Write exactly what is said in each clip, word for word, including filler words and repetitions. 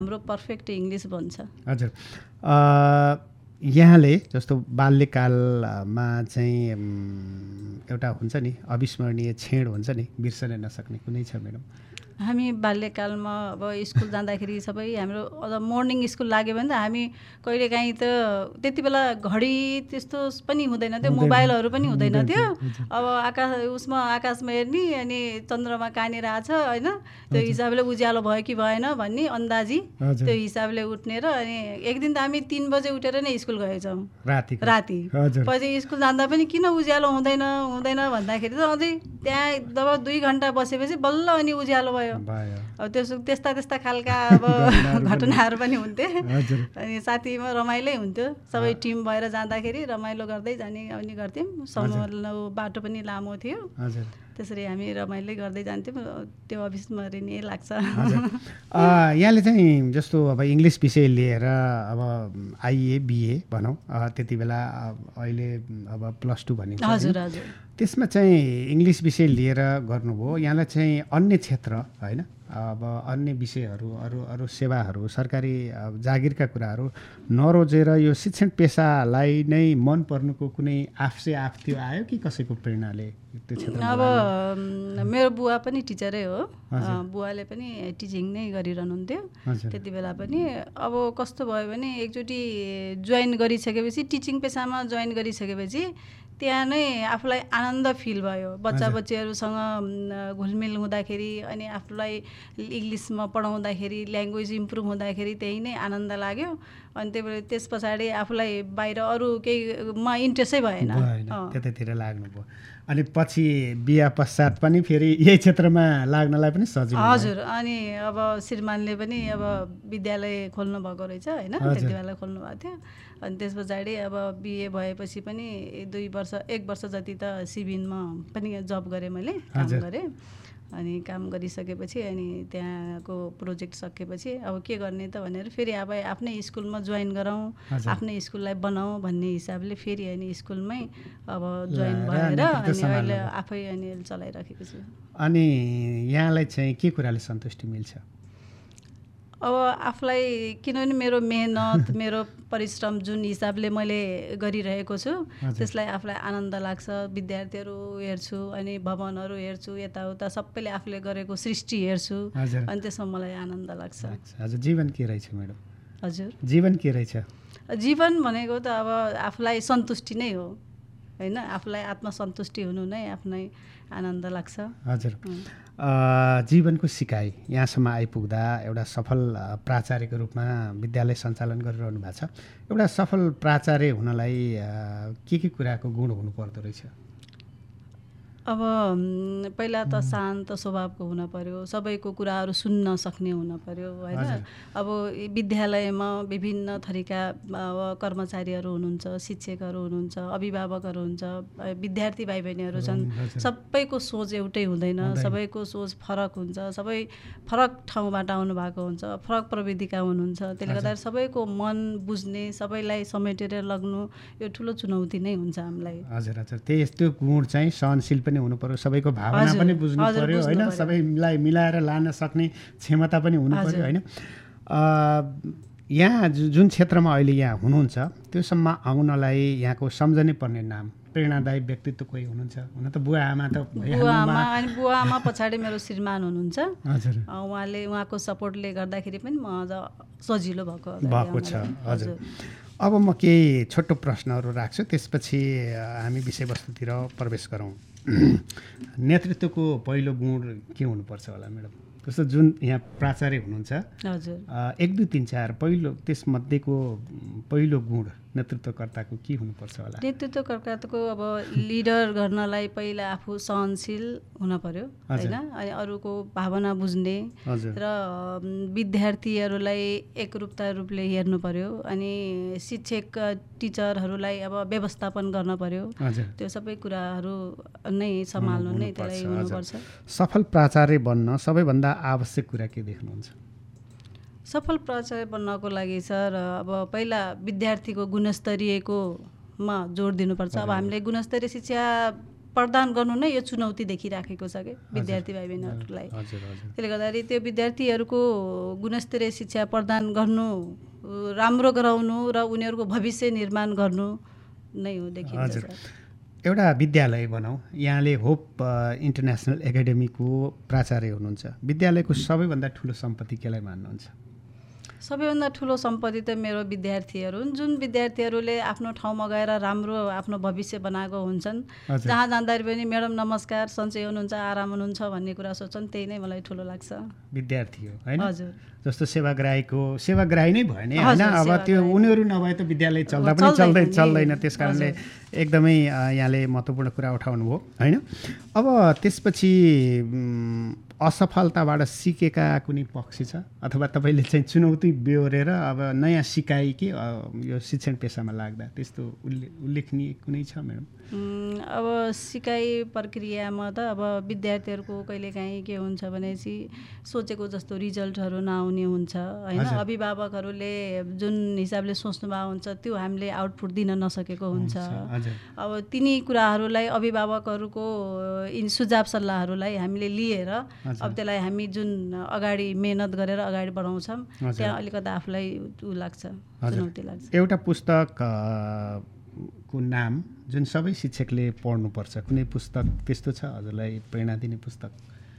हाम्रो perfect English भन्छ। हजुर, यहाँले जस्तो बाल्यकालमा चाहिँ एउटा हुन्छ नि अविस्मरणीय क्षण हुन्छ नि बिर्सन नसक्ने कुनै छ म्याडम? हामी बाल्यकालमा अब स्कुल जाँदाखेरि सबै हाम्रो अझ मर्निङ स्कुल लाग्यो भने त हामी कहिलेकाहीँ त त्यति बेला घडी त्यस्तो पनि हुँदैन थियो, मोबाइलहरू पनि हुँदैन थियो। अब आकाश उसमा आकाशमा हेर्ने अनि चन्द्रमा कहाँनिर आछ होइन, त्यो हिसाबले उज्यालो भयो कि भएन भन्ने अन्दाजी त्यो हिसाबले उठ्ने र अनि एक दिन त हामी तिन बजे उठेर नै स्कुल गएछौँ राति राति पछि स्कुल जाँदा पनि किन उज्यालो हुँदैन हुँदैन भन्दाखेरि त अझै त्यहाँ जब दुई घन्टा बसेपछि बल्ल अनि उज्यालो भयो। अब त्यसो त्यस्ता त्यस्ता खालका अब घटनाहरू पनि हुन्थे अनि साथीमा रमाइलै हुन्थ्यो। सबै टिम भएर जाँदाखेरि रमाइलो गर्दै जाने आउने गर्थ्यौँ। समूह बाटो पनि लामो थियो, त्यसरी हामी रमाइलो गर्दै जान्थ्यौँ। त्यो अविस्मरणीय लाग्छ। यहाँले चाहिँ जस्तो अब इङ्ग्लिस विषय लिएर अब आइए बिए भनौँ त्यति बेला अहिले अब प्लस टू भनिन्छ, हजुर हजुर, त्यसमा चाहिँ इङ्ग्लिस विषय लिएर गर्नुभयो। यहाँलाई चाहिँ अन्य क्षेत्र होइन अब अन्य विषयहरू अरू अरू सेवाहरू सरकारी जागिरका कुराहरू नरोजेर यो शिक्षण पेसालाई नै मन पर्नुको कुनै आफसे आफ त्यो आयो कि कसैको प्रेरणाले त्यो क्षेत्रमा? अब मेरो बुवा पनि टिचरै हो, बुवाले पनि टिचिङ नै गरिरहनुहुन्थ्यो त्यति बेला पनि। अब कस्तो भयो भने एकचोटि जोइन गरिसकेपछि टिचिङ पेसामा जोइन गरिसकेपछि त्यहाँ नै आफूलाई आनन्द फिल भयो। बच्चा बच्चीहरूसँग घुलमिल हुँदाखेरि अनि आफूलाई इङ्ग्लिसमा पढाउँदाखेरि ल्याङ्ग्वेज इम्प्रुभ हुँदाखेरि त्यही नै आनन्द लाग्यो। अनि त्यही त्यस पछाडि आफूलाई बाहिर अरू केहीमा इन्ट्रेस्टै भएन, त्यतातिर लाग्नुभयो। अनि पछि बिहा पश्चात पनि फेरि यही क्षेत्रमा लाग्नलाई पनि सजिलो? हजुर, अनि अब श्रीमानले पनि अब विद्यालय खोल्नु भएको रहेछ होइन, त्यति बेला खोल्नु भएको थियो। अनि त्यस पछाडि अब बिए भएपछि पनि दुई वर्ष एक वर्ष जति त सिभिनमा पनि जब गरेँ, मैले काम गरेँ। अनि काम गरिसकेपछि अनि त्यहाँको प्रोजेक्ट सकेपछि अब के गर्ने त भनेर फेरि अब आफ्नै स्कुलमा जोइन गरौँ, आफ्नै स्कुललाई बनाऊ भन्ने हिसाबले फेरि अनि स्कुलमै अब जोइन भएर अनि अहिले आफै अनि चलाइराखेको छु। अनि यहाँलाई चाहिँ के कुराले सन्तुष्टि मिल्छ? अब आफूलाई किनभने मेरो मेहनत मेरो परिश्रम जुन हिसाबले मैले गरिरहेको छु त्यसलाई आफूलाई आनन्द लाग्छ। विद्यार्थीहरू हेर्छु अनि भवनहरू हेर्छु, यताउता सबैले आफूले गरेको सृष्टि हेर्छु अनि त्यसमा मलाई आनन्द लाग्छ। हजुर, जीवन के रहेछ म्याडम? हजुर, जीवन के रहेछ? जीवन भनेको त अब आफूलाई सन्तुष्टि नै हो होइन, आफूलाई आत्मसन्तुष्टि हुनु नै आफ्नै आनन्द लाग्छ। हजुर, जीवनको सिकाइ यहाँसम्म आइपुग्दा एउटा सफल प्राचार्यको रूपमा विद्यालय सञ्चालन गरिरहनु भएको छ। एउटा सफल प्राचार्य हुनलाई के के कुराको गुण हुनुपर्दो रहेछ? अब पहिला त शान्त स्वभावको हुन पर्यो, सबैको कुराहरू सुन्न सक्ने हुन पर्यो होइन। अब विद्यालयमा विभिन्न थरीका अब कर्मचारीहरू हुनुहुन्छ, शिक्षकहरू हुनुहुन्छ, अभिभावकहरू हुन्छ, विद्यार्थी भाइ बहिनीहरू छन्। सबैको सोच एउटै हुँदैन, सबैको सोच फरक हुन्छ, सबै फरक ठाउँबाट आउनु भएको हुन्छ, फरक प्रविधिका हुनुहुन्छ। त्यसले गर्दा सबैको मन बुझ्ने, सबैलाई समेटेर लग्नु यो ठुलो चुनौती नै हुन्छ हामीलाई। हजुर हजुर, त्यस्तो गुण चाहिँ सहनशील पनि हुनु पर्यो, सबैको भावना पनि बुझ्नु पर्यो होइन, सबैलाई मिलाएर लान सक्ने क्षमता पनि हुनु पर्यो होइन। यहाँ जुन क्षेत्रमा अहिले यहाँ हुनुहुन्छ त्योसम्म आउनलाई यहाँको सम्झनै पर्ने नाम, प्रेरणादायी व्यक्तित्व कोही हुनुहुन्छ? हुन त बुवा आमा त बुवा आमा अनि बुवा आमा पछाडि मेरो श्रीमान हुनुहुन्छ। हजुर, उहाँले उहाँको सपोर्टले गर्दाखेरि पनि म अझ सजिलो भएको भएको छ। हजुर, अब म केही छोटो प्रश्नहरू राख्छु, त्यसपछि हामी विषयवस्तुतिर प्रवेश गरौँ। नेतृत्वको पहिलो गुण के हुनुपर्छ होला म्याडम? जस्तो जुन यहाँ प्राचार्य हुनुहुन्छ, हजुर, एक दुई तिन चार पहिलो त्यसमध्येको पहिलो गुण नेतृत्वकर्ताको के हुनुपर्छ होला? नेतृत्वकर्ताको अब लिडर गर्नलाई पहिला आफू सहनशील हुन पर्यो होइन, अनि अरूको भावना बुझ्ने र विद्यार्थीहरूलाई एकरूपता रूपले हेर्नु पर्यो, अनि शिक्षक टिचरहरूलाई अब व्यवस्थापन गर्न पर्यो। त्यो सबै कुराहरू नै सम्हाल्नु नै त्यसलाई हुनुपर्छ। सफल प्राचार्य बन्न सबैभन्दा आवश्यक कुरा के देख्नुहुन्छ? सफल प्राचार्य बन्नको लागि सर अब पहिला विद्यार्थीको गुणस्तरीयकोमा जोड दिनुपर्छ। अब हामीले गुणस्तरीय शिक्षा प्रदान गर्नु नै यो चुनौती देखिराखेको छ कि विद्यार्थी भाइ बहिनीहरूलाई। त्यसले गर्दाखेरि त्यो विद्यार्थीहरूको गुणस्तरीय शिक्षा प्रदान गर्नु, राम्रो गराउनु र उनीहरूको भविष्य निर्माण गर्नु नै हो देखिन्छ। एउटा विद्यालय भनौँ, यहाँले होप इन्टरनेसनल एकाडेमीको प्राचार्य हुनुहुन्छ, विद्यालयको सबैभन्दा ठुलो सम्पत्ति केलाई मान्नुहुन्छ? सबैभन्दा ठुलो सम्पत्ति त मेरो विद्यार्थीहरू हुन्, जुन विद्यार्थीहरूले आफ्नो ठाउँमा गएर राम्रो आफ्नो भविष्य बनाएको हुन्छन्। जहाँ जाँदाखेरि पनि म्याडम नमस्कार, सन्चै हुनुहुन्छ, आराम हुनुहुन्छ भन्ने कुरा सोच्छन्, त्यही नै मलाई ठुलो लाग्छ। विद्यार्थी हो होइन? हजुर। जस्तो सेवाग्राहीको सेवाग्राही नै भयो नि होइन, अब त्यो उनीहरू नभए त विद्यालय चल्दा पनि चल्दै चल्दैन। त्यस कारणले एकदमै यहाँले महत्त्वपूर्ण कुरा उठाउनु भयो होइन। अब त्यसपछि असफलताबाट सिकेका कुनै पक्ष छ अथवा तपाईँले चाहिँ चुनौती बेहोरेर अब नयाँ सिकाइ कि यो शिक्षण पेसामा लाग्दा त्यस्तो उल्ले उल्लेखनीय कुनै छ म्याडम? अब सिकाइ प्रक्रियामा त अब विद्यार्थीहरूको कहिलेकाहीँ के हुन्छ भनेपछि सोचेको जस्तो रिजल्टहरू नआउने हुन्छ होइन। अभिभावकहरूले जुन हिसाबले सोच्नुभएको हुन्छ त्यो हामीले आउटपुट दिन नसकेको हुन्छ। अब तिनी कुराहरूलाई अभिभावकहरूको यिन सुझाव सल्लाहहरूलाई हामीले लिएर अब त्यसलाई हामी जुन अगाडि मेहनत गरेर अगाडि बढाउँछौँ, त्यहाँ अलिकति आफूलाई ऊ लाग्छ, चुनौती लाग्छ। एउटा पुस्तक को नाम जुन सबै शिक्षकले पढ्नुपर्छ, कुनै पुस्तक त्यस्तो छ हजुरलाई प्रेरणा दिने पुस्तक?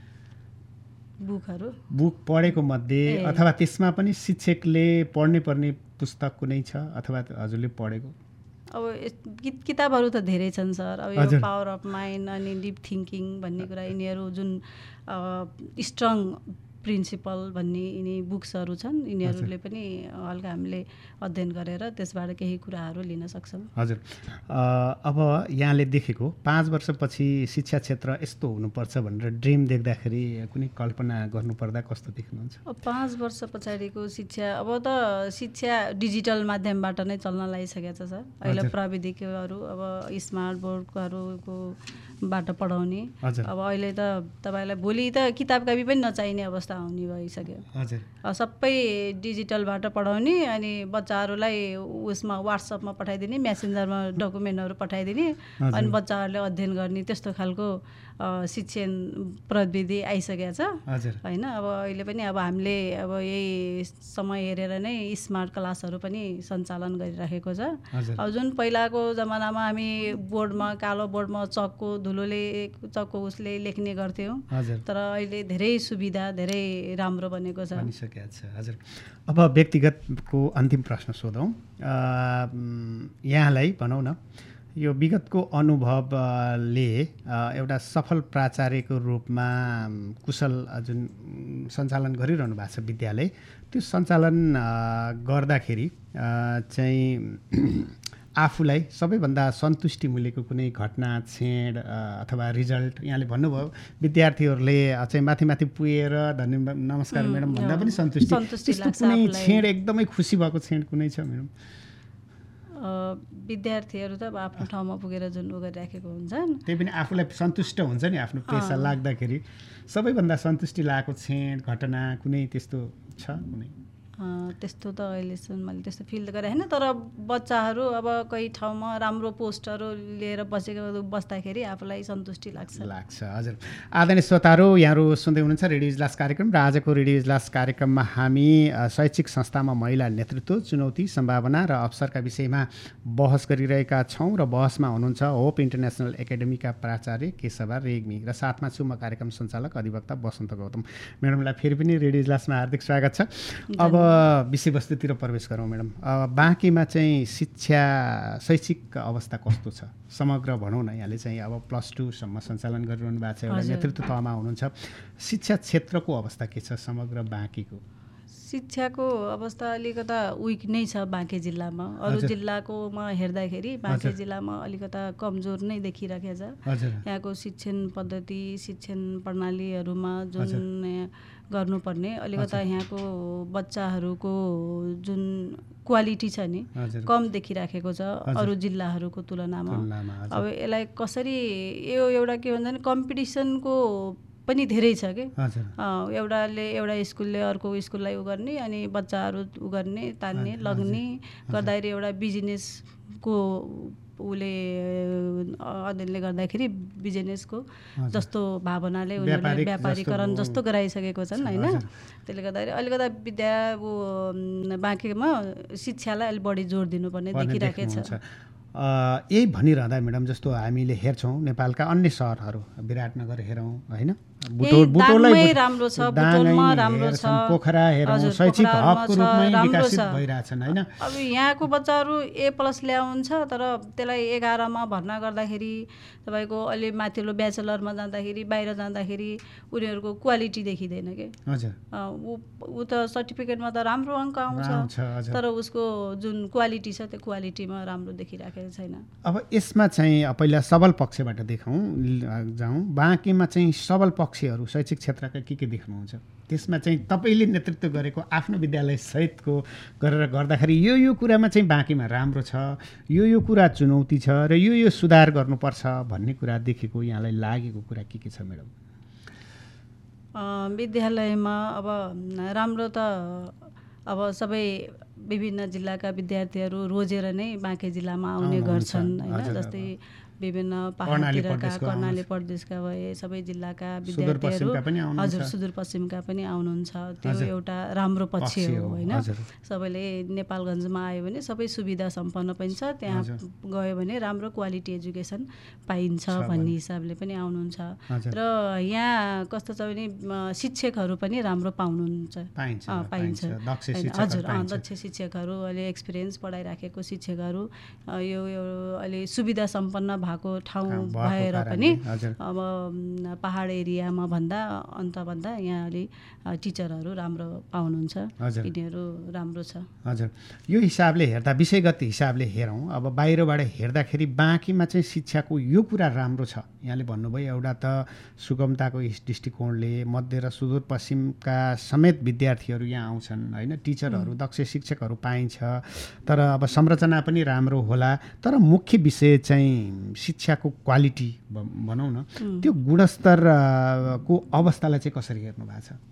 बुकहरू बुक पढेको मध्ये अथवा त्यसमा पनि शिक्षकले पढ्नै पर्ने पुस्तक कुनै छ अथवा हजुरले पढेको? अब किताबहरू त धेरै छन् सर। अब यो पावर अफ माइन्ड अनि डिप थिङ्किङ भन्ने कुरा, यिनीहरू जुन स्ट्रङ प्रिन्सिपल भन्ने यिनी बुक्सहरू छन्, यिनीहरूले पनि हल्का हामीले अध्ययन गरेर त्यसबाट केही कुराहरू लिन सक्छौँ। हजुर। अब यहाँले देखेको पाँच वर्षपछि शिक्षा क्षेत्र यस्तो हुनुपर्छ भनेर ड्रिम देख्दाखेरि कुनै कल्पना गर्नुपर्दा कस्तो देख्नुहुन्छ? अब पाँच वर्ष पछाडिको शिक्षा, अब त शिक्षा डिजिटल माध्यमबाट नै चल्न लागिसकेको छ सर। अहिले प्रविधिहरू अब स्मार्ट बोर्डहरूको बाट पढाउने, अब अहिले त तपाईँलाई भोलि त किताब कापी पनि नचाहिने अवस्था आउने भइसक्यो। सबै डिजिटलबाट पढाउने अनि बच्चाहरूलाई उसमा वाट्सएपमा पठाइदिने, मेसेन्जरमा डकुमेन्टहरू पठाइदिने अनि बच्चाहरूले अध्ययन गर्ने, त्यस्तो खालको शिक्षण प्रविधि आइसकेको छ होइन। अब अहिले पनि अब हामीले अब यही समय हेरेर नै स्मार्ट क्लासहरू पनि सञ्चालन गरिराखेको छ। अब जुन पहिलाको जमानामा हामी बोर्डमा, कालो बोर्डमा चकको धुलोले चकको उसले लेख्ने गर्थ्यौँ, तर अहिले धेरै सुविधा, धेरै राम्रो बनेको छ। हजुर। अब व्यक्तिगतको अन्तिम प्रश्न सोधौँ, यहाँलाई भनौँ न, यो विगतको अनुभवले एउटा सफल प्राचार्यको रूपमा कुशल जुन सञ्चालन गरिरहनु भएको छ विद्यालय, त्यो सञ्चालन गर्दाखेरि चाहिँ आफूलाई सबैभन्दा सन्तुष्टि मिलेको कुनै घटना, छेड अथवा रिजल्ट? यहाँले भन्नुभयो विद्यार्थीहरूले चाहिँ माथि माथि पुगेर धन्यवाद नमस्कार म्याडम भन्दा पनि सन्तुष्टि, त्यस्तो कुनै छेड एकदमै खुसी भएको छेड कुनै छ म्याडम? विद्यार्थीहरू त अब आफ्नो ठाउँमा पुगेर जुन उ गरिराखेको हुन्छन्, त्यही पनि आफूलाई सन्तुष्ट हुन्छ नि आफ्नो पेसा लाग्दाखेरि। सबैभन्दा सन्तुष्टि लागेको छेड, घटना कुनै त्यस्तो छ कुनै? त्यस्तो त अहिलेसम्म मैले त्यस्तो फिल गरेँ होइन, तर बच्चाहरू अब कोही ठाउँमा राम्रो पोस्टहरू लिएर बसेको बस्दाखेरि आफूलाई सन्तुष्टि लाग्छ लाग्छ हजुर। आदरणीय श्रोताहरू, यहाँहरू सुन्दै हुनुहुन्छ रेडियो इजलास कार्यक्रम र आजको रेडियो इजलास कार्यक्रममा हामी शैक्षिक संस्थामा महिला नेतृत्व, चुनौती, सम्भावना र अवसरका विषयमा बहस गरिरहेका छौँ र बहसमा हुनुहुन्छ होप इन्टरनेसनल एकाडेमीका प्राचार्य केशवा रेग्मी र साथमा छु म कार्यक्रम सञ्चालक अधिवक्ता बसन्त गौतम। म्याडमलाई फेरि पनि रेडियो इजलासमा हार्दिक स्वागत छ। अब विषयवस्तुतिर प्रवेश गरौँ म्याडम। बाँकीमा चाहिँ शिक्षा शैक्षिक अवस्था कस्तो छ समग्र भनौँ न? यहाँले चाहिँ अब प्लस टूसम्म सञ्चालन गरिरहनु भएको छ, एउटा नेतृत्व तहमा हुनुहुन्छ, शिक्षा क्षेत्रको अवस्था के छ समग्र बाँकीको? शिक्षाको अवस्था अलिकता विक नै छ बाँके जिल्लामा। अरू जिल्लाकोमा हेर्दाखेरि बाँके जिल्लामा अलिकता कमजोर नै देखिराखेको छ। यहाँको शिक्षण पद्धति, शिक्षण प्रणालीहरूमा जुन गर्नुपर्ने अलिकता यहाँको बच्चाहरूको जुन क्वालिटी छ नि कम देखिराखेको छ अरू जिल्लाहरूको तुलनामा। अब यसलाई कसरी, यो एउटा के भन्छ भने कम्पिटिसनको पनि धेरै छ कि एउटाले एउटा स्कुलले अर्को स्कुललाई उ गर्ने अनि बच्चाहरू उ गर्ने, तान्ने, लग्ने गर्दाखेरि एउटा बिजनेसको उसले अध्ययनले गर्दाखेरि बिजनेसको जस्तो भावनाले उनीहरूले व्यापारीकरण जस्तो गराइसकेको छन् होइन। त्यसले गर्दाखेरि अलिकता विद्या ऊ बाँकीमा शिक्षालाई अलिक बढी जोड दिनुपर्ने देखिराखेको छ। यही भनिरहँदा म्याडम जस्तो हामीले हेर्छौँ नेपालका अन्य सहरहरू विराटनगर हेरौँ होइन, राम्रो छ, बुटोलमा राम्रो छ, पोखरा हेरौँ, शैक्षिक हबको रूपमै विकसित भइरहेछन् होइन। अब यहाँको बच्चाहरू ए प्लस ल्याउँछ तर त्यसलाई एघारमा भर्ना गर्दाखेरि तपाईँको अलि माथिल्लो ब्याचलरमा जाँदाखेरि बाहिर जाँदाखेरि उनीहरूको क्वालिटी देखिँदैन कि। हजुर ऊ त सर्टिफिकेटमा त राम्रो अङ्क आउँछ तर उसको जुन क्वालिटी छ त्यो क्वालिटीमा राम्रो देखिराखेको छैन। अब यसमा चाहिँ पहिला सबल पक्षबाट देखौँ जाउँ, बाँकीमा चाहिँ सबल पक्षहरू शैक्षिक क्षेत्रका के के देख्नुहुन्छ? त्यसमा चाहिँ तपाईँले नेतृत्व गरेको आफ्नो विद्यालय सहितको गरेर गर्दाखेरि यो यो कुरामा चाहिँ बाँकीमा राम्रो छ, यो यो कुरा चुनौती छ र यो यो सुधार गर्नुपर्छ भन्ने कुरा देखेको यहाँलाई लागेको कुरा के के छ म्याडम? विद्यालयमा अब राम्रो त अब सबै विभिन्न जिल्लाका विद्यार्थीहरू रोजेर नै बाँके जिल्लामा आउने गर्छन् होइन। जस्तै विभिन्न पहाडतिरका कर्णाली प्रदेशका भए सबै जिल्लाका विद्यार्थीहरू हजुर सुदूरपश्चिमका पनि आउनुहुन्छ। त्यो एउटा राम्रो पक्ष हो होइन। सबैले नेपालगञ्जमा आयो भने सबै सुविधा सम्पन्न पनि छ, त्यहाँ गयो भने राम्रो क्वालिटी एजुकेसन पाइन्छ भन्ने हिसाबले पनि आउनुहुन्छ। र यहाँ कस्तो छ भने शिक्षकहरू पनि राम्रो पाउनुहुन्छ, पाइन्छ हजुर। दक्ष शिक्षकहरू अहिले एक्सपिरियन्स पढाइराखेको शिक्षकहरू यो अहिले सुविधा सम्पन्न भएको ठाउँ भएर पनि अब पहाड एरियामा भन्दा अन्तभन्दा यहाँ अलि टिचरहरू राम्रो पाउनुहुन्छ, यिनीहरू राम्रो छ। हजुर यो हिसाबले हेर्दा विषयगत हिसाबले हेरौँ, अब बाहिरबाट हेर्दाखेरि बाँकीमा चाहिँ शिक्षाको यो कुरा राम्रो छ यहाँले भन्नुभयो। एउटा त सुगमताको दृष्टिकोणले मध्य र सुदूरपश्चिमका समेत विद्यार्थीहरू यहाँ आउँछन् होइन, टिचरहरू दक्ष शिक्षकहरू पाइन्छ तर अब संरचना पनि राम्रो होला। तर मुख्य विषय चाहिँ शिक्षाको क्वालिटी भनौँ न, त्यो गुणस्तरको अवस्थालाई चाहिँ कसरी हेर्नु भएको छ?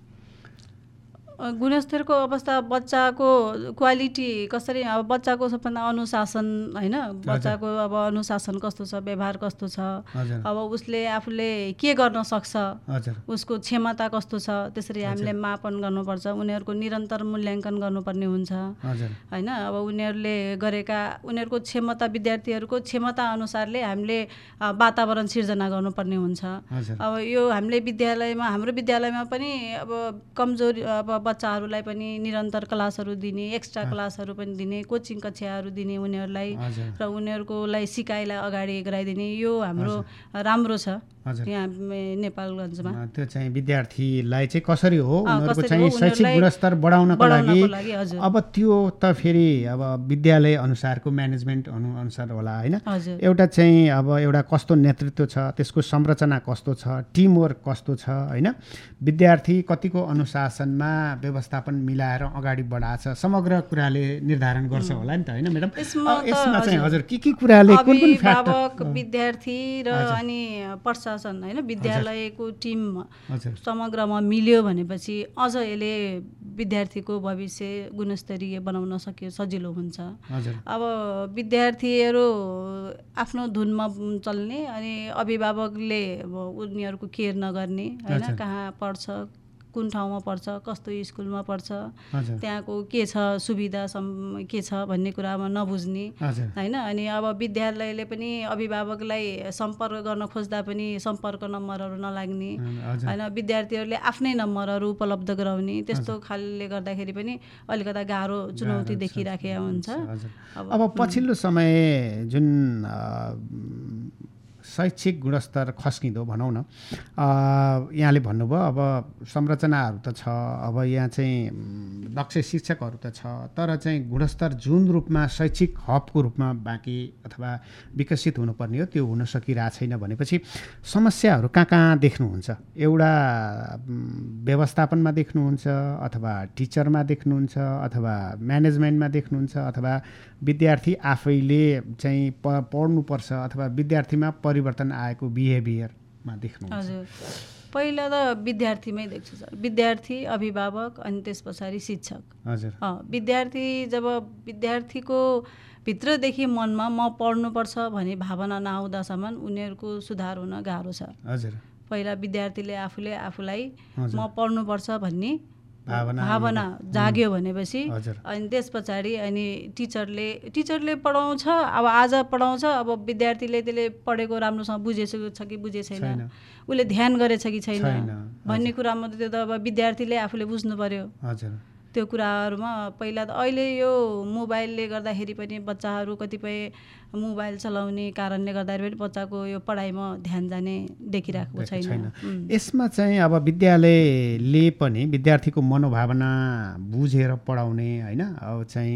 गुणस्तरको अवस्था बच्चाको क्वालिटी कसरी, अब बच्चाको सबभन्दा अनुशासन होइन, बच्चाको अब अनुशासन कस्तो छ, व्यवहार कस्तो छ, अब उसले आफूले के गर्न सक्छ, उसको क्षमता कस्तो छ, त्यसरी हामीले मापन गर्नुपर्छ। उनीहरूको निरन्तर मूल्याङ्कन गर्नुपर्ने हुन्छ होइन। अब उनीहरूले गरेका उनीहरूको क्षमता विद्यार्थीहरूको क्षमता अनुसारले हामीले वातावरण सिर्जना गर्नुपर्ने हुन्छ। अब यो हामीले विद्यालयमा हाम्रो विद्यालयमा पनि अब कमजोरी अब बच्चाहरूलाई पनि निरन्तर क्लासहरू दिने, एक्स्ट्रा क्लासहरू पनि दिने, कोचिङ कक्षाहरू दिने उनीहरूलाई र उनीहरूकोलाई सिकाइलाई अगाडि गराइदिने, यो हाम्रो राम्रो छ यहाँ नेपालगञ्जमा। त्यो चाहिँ विद्यार्थीलाई चाहिँ कसरी हो उनीहरूको चाहिँ शैक्षिक गुणस्तर बढाउनको लागि अब त्यो त फेरि अब विद्यालय अनुसारको म्यानेजमेन्ट अनुसार होला होइन। एउटा चाहिँ अब एउटा कस्तो नेतृत्व छ, त्यसको संरचना कस्तो छ, टिमवर्क कस्तो छ होइन, विद्यार्थी कतिको अनुशासनमा व्यवस्थापन मिलाएर अगाडि बढाएको छ, समग्र कुराले निर्धारण गर्छ होला नि त होइन म्याडम? यसमा चाहिँ हजुर के के कुराले कुन कुन फ्याक्टर विद्यार्थी र अनि प्रशासन होइन विद्यालयको टिम समग्रमा मिल्यो भनेपछि अझ यसले विद्यार्थीको भविष्य गुणस्तरीय बनाउन सक्यो, सजिलो हुन्छ। अब विद्यार्थीहरू आफ्नो धुनमा चल्ने अनि अभिभावकले उनीहरूको केयर नगर्ने होइन, कहाँ पढ्छ, कुन ठाउँमा पढ्छ, कस्तो स्कुलमा पढ्छ, त्यहाँको के छ सुविधा सम के छ भन्ने कुरामा नबुझ्ने होइन। अनि अब विद्यालयले पनि अभिभावकलाई सम्पर्क गर्न खोज्दा पनि सम्पर्क नम्बरहरू नलाग्ने होइन, विद्यार्थीहरूले आफ्नै नम्बरहरू उपलब्ध गराउने, त्यस्तो खालले गर्दाखेरि पनि अलिकता गाह्रो चुनौती देखिराखेको हुन्छ। अब पछिल्लो समय जुन शैक्षिक गुणस्तर खस्किँदो भनौँ न, यहाँले भन्नुभयो अब संरचनाहरू त छ, अब यहाँ चाहिँ दक्ष शिक्षकहरू त छ, तर चाहिँ गुणस्तर जुन रूपमा शैक्षिक हबको रूपमा बाँकी अथवा विकसित हुनुपर्ने हो त्यो हुन सकिरहेको छैन भनेपछि समस्याहरू कहाँ कहाँ देख्नुहुन्छ? एउटा व्यवस्थापनमा देख्नुहुन्छ अथवा टिचरमा देख्नुहुन्छ अथवा म्यानेजमेन्टमा देख्नुहुन्छ अथवा विद्यार्थी आफैले चाहिँ प पढ्नुपर्छ अथवा विद्यार्थीमा परिवर्तन आएको बिहेभियरमा देख्नुहुन्छ? पहिला त विद्यार्थीमै देख्छु सर, विद्यार्थी, अभिभावक अनि त्यस पछाडि शिक्षक। हजुर। विद्यार्थी जब विद्यार्थीको भित्रदेखि मनमा म पढ्नुपर्छ भन्ने भावना नआउँदासम्म उनीहरूको सुधार हुन गाह्रो छ। हजुर। पहिला विद्यार्थीले आफूले आफूलाई म पढ्नुपर्छ भन्ने भावना भावना जाग्यो भनेपछि हजुर। अनि त्यस पछाडि अनि टिचरले टिचरले पढाउँछ, अब आज पढाउँछ, अब विद्यार्थीले त्यसले पढेको राम्रोसँग बुझेको छ कि बुझे छैन, उसले ध्यान गरेछ कि छैन भन्ने कुरामा त्यो त अब विद्यार्थीले आफूले बुझ्नु पर्यो। हजुर। त्यो कुराहरूमा पहिला त अहिले यो मोबाइलले गर्दाखेरि पनि बच्चाहरू कतिपय मोबाइल चलाउने कारणले गर्दाखेरि पनि बच्चाको यो पढाइमा ध्यान जाने देखिरहेको छैन। यसमा चाहिँ अब विद्यालयले पनि विद्यार्थीको मनोभावना बुझेर पढाउने होइन अब चाहिँ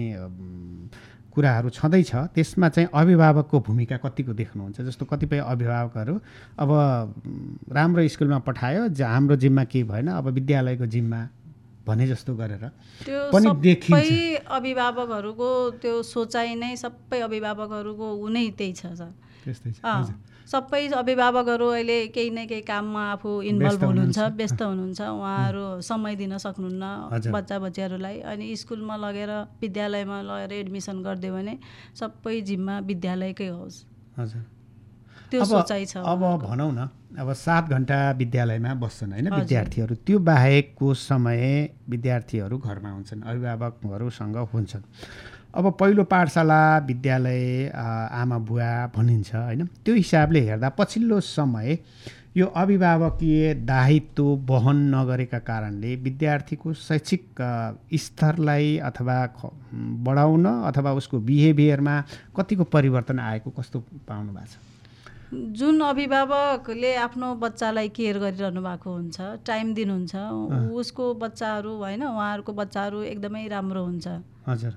कुराहरू छँदैछ, त्यसमा चाहिँ अभिभावकको भूमिका कतिको देख्नुहुन्छ? जस्तो कतिपय अभिभावकहरू अब राम्रो स्कुलमा पठायो, हाम्रो जिम्मा केही भएन, अब विद्यालयको जिम्मा भने जस्तो गरेर पनि देखिन्छ। सबै अभिभावकहरूको त्यो सोचाइ नै सबै अभिभावकहरूको उनै त्यही छ सर। त्यस्तै छ। सबै अभिभावकहरू अहिले केही न केही काममा आफू इन्भल्भ हुनुहुन्छ, व्यस्त हुनुहुन्छ, उहाँहरू समय दिन सक्नुहुन्न बच्चा बच्चीहरूलाई। अनि स्कुलमा लगेर विद्यालयमा लगेर एडमिसन गरिदियो भने सबै जिम्मा विद्यालयकै होस्। हजुर। त्यो सोचाइ छ। अब भनौँ न अब सात घन्टा विद्यालयमा बस्छन् होइन विद्यार्थीहरू, त्यो बाहेकको समय विद्यार्थीहरू घरमा हुन्छन्, अभिभावकहरूसँग हुन्छन्। अब पहिलो पाठशाला विद्यालय आमा बुवा भनिन्छ होइन, त्यो हिसाबले हेर्दा पछिल्लो समय यो अभिभावकीय दायित्व वहन नगरेका कारणले विद्यार्थीको शैक्षिक स्तरलाई अथवा बढाउन अथवा उसको बिहेभियरमा कतिको परिवर्तन आएको कस्तो पाउनु भएको छ? जुन अभिभावकले आफ्नो बच्चालाई केयर गरिरहनु भएको हुन्छ, टाइम दिनुहुन्छ, उसको बच्चाहरू होइन उहाँहरूको बच्चाहरू एकदमै राम्रो हुन्छ। हजुर।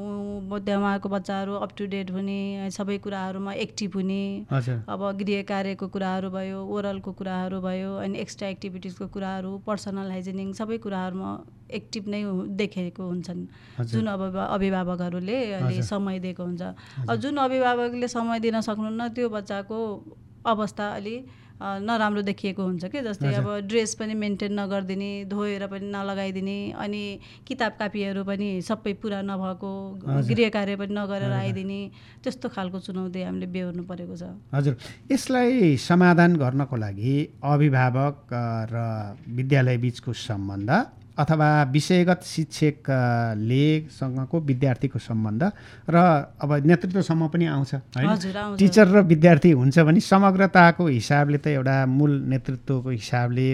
उहाँको बच्चाहरू अप टु डेट हुने, सबै कुराहरूमा एक्टिभ हुने, अब गृह कार्यको कुराहरू भयो, ओरलको कुराहरू भयो, अनि एक्स्ट्रा एक्टिभिटिजको कुराहरू, पर्सनल हाइजेनिङ सबै कुराहरूमा एक्टिभ नै देखेको हुन्छन् जुन अब अभिभावकहरूले अहिले समय दिएको हुन्छ। अब जुन अभिभावकले समय दिन सक्नुहुन्न त्यो बच्चाको अवस्था अलि नराम्रो देखिएको हुन्छ कि, जस्तै अब ड्रेस पनि मेन्टेन नगरिदिने, धोएर पनि नलगाइदिने, अनि किताब कापीहरू पनि सबै पुरा नभएको, गृह कार्य पनि नगरेर आइदिने, त्यस्तो खालको चुनौती हामीले बेहोर्नु परेको छ। हजुर। यसलाई समाधान गर्नको लागि अभिभावक र विद्यालय बिचको सम्बन्ध अथवा विषयगत शिक्षकले सँगको विद्यार्थीको सम्बन्ध र अब नेतृत्वसम्म पनि आउँछ होइन, टिचर र विद्यार्थी हुन्छ भने समग्रताको हिसाबले त एउटा मूल नेतृत्वको हिसाबले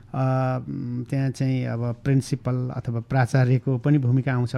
त्यहाँ चाहिँ अब प्रिन्सिपल अथवा प्राचार्यको पनि भूमिका आउँछ।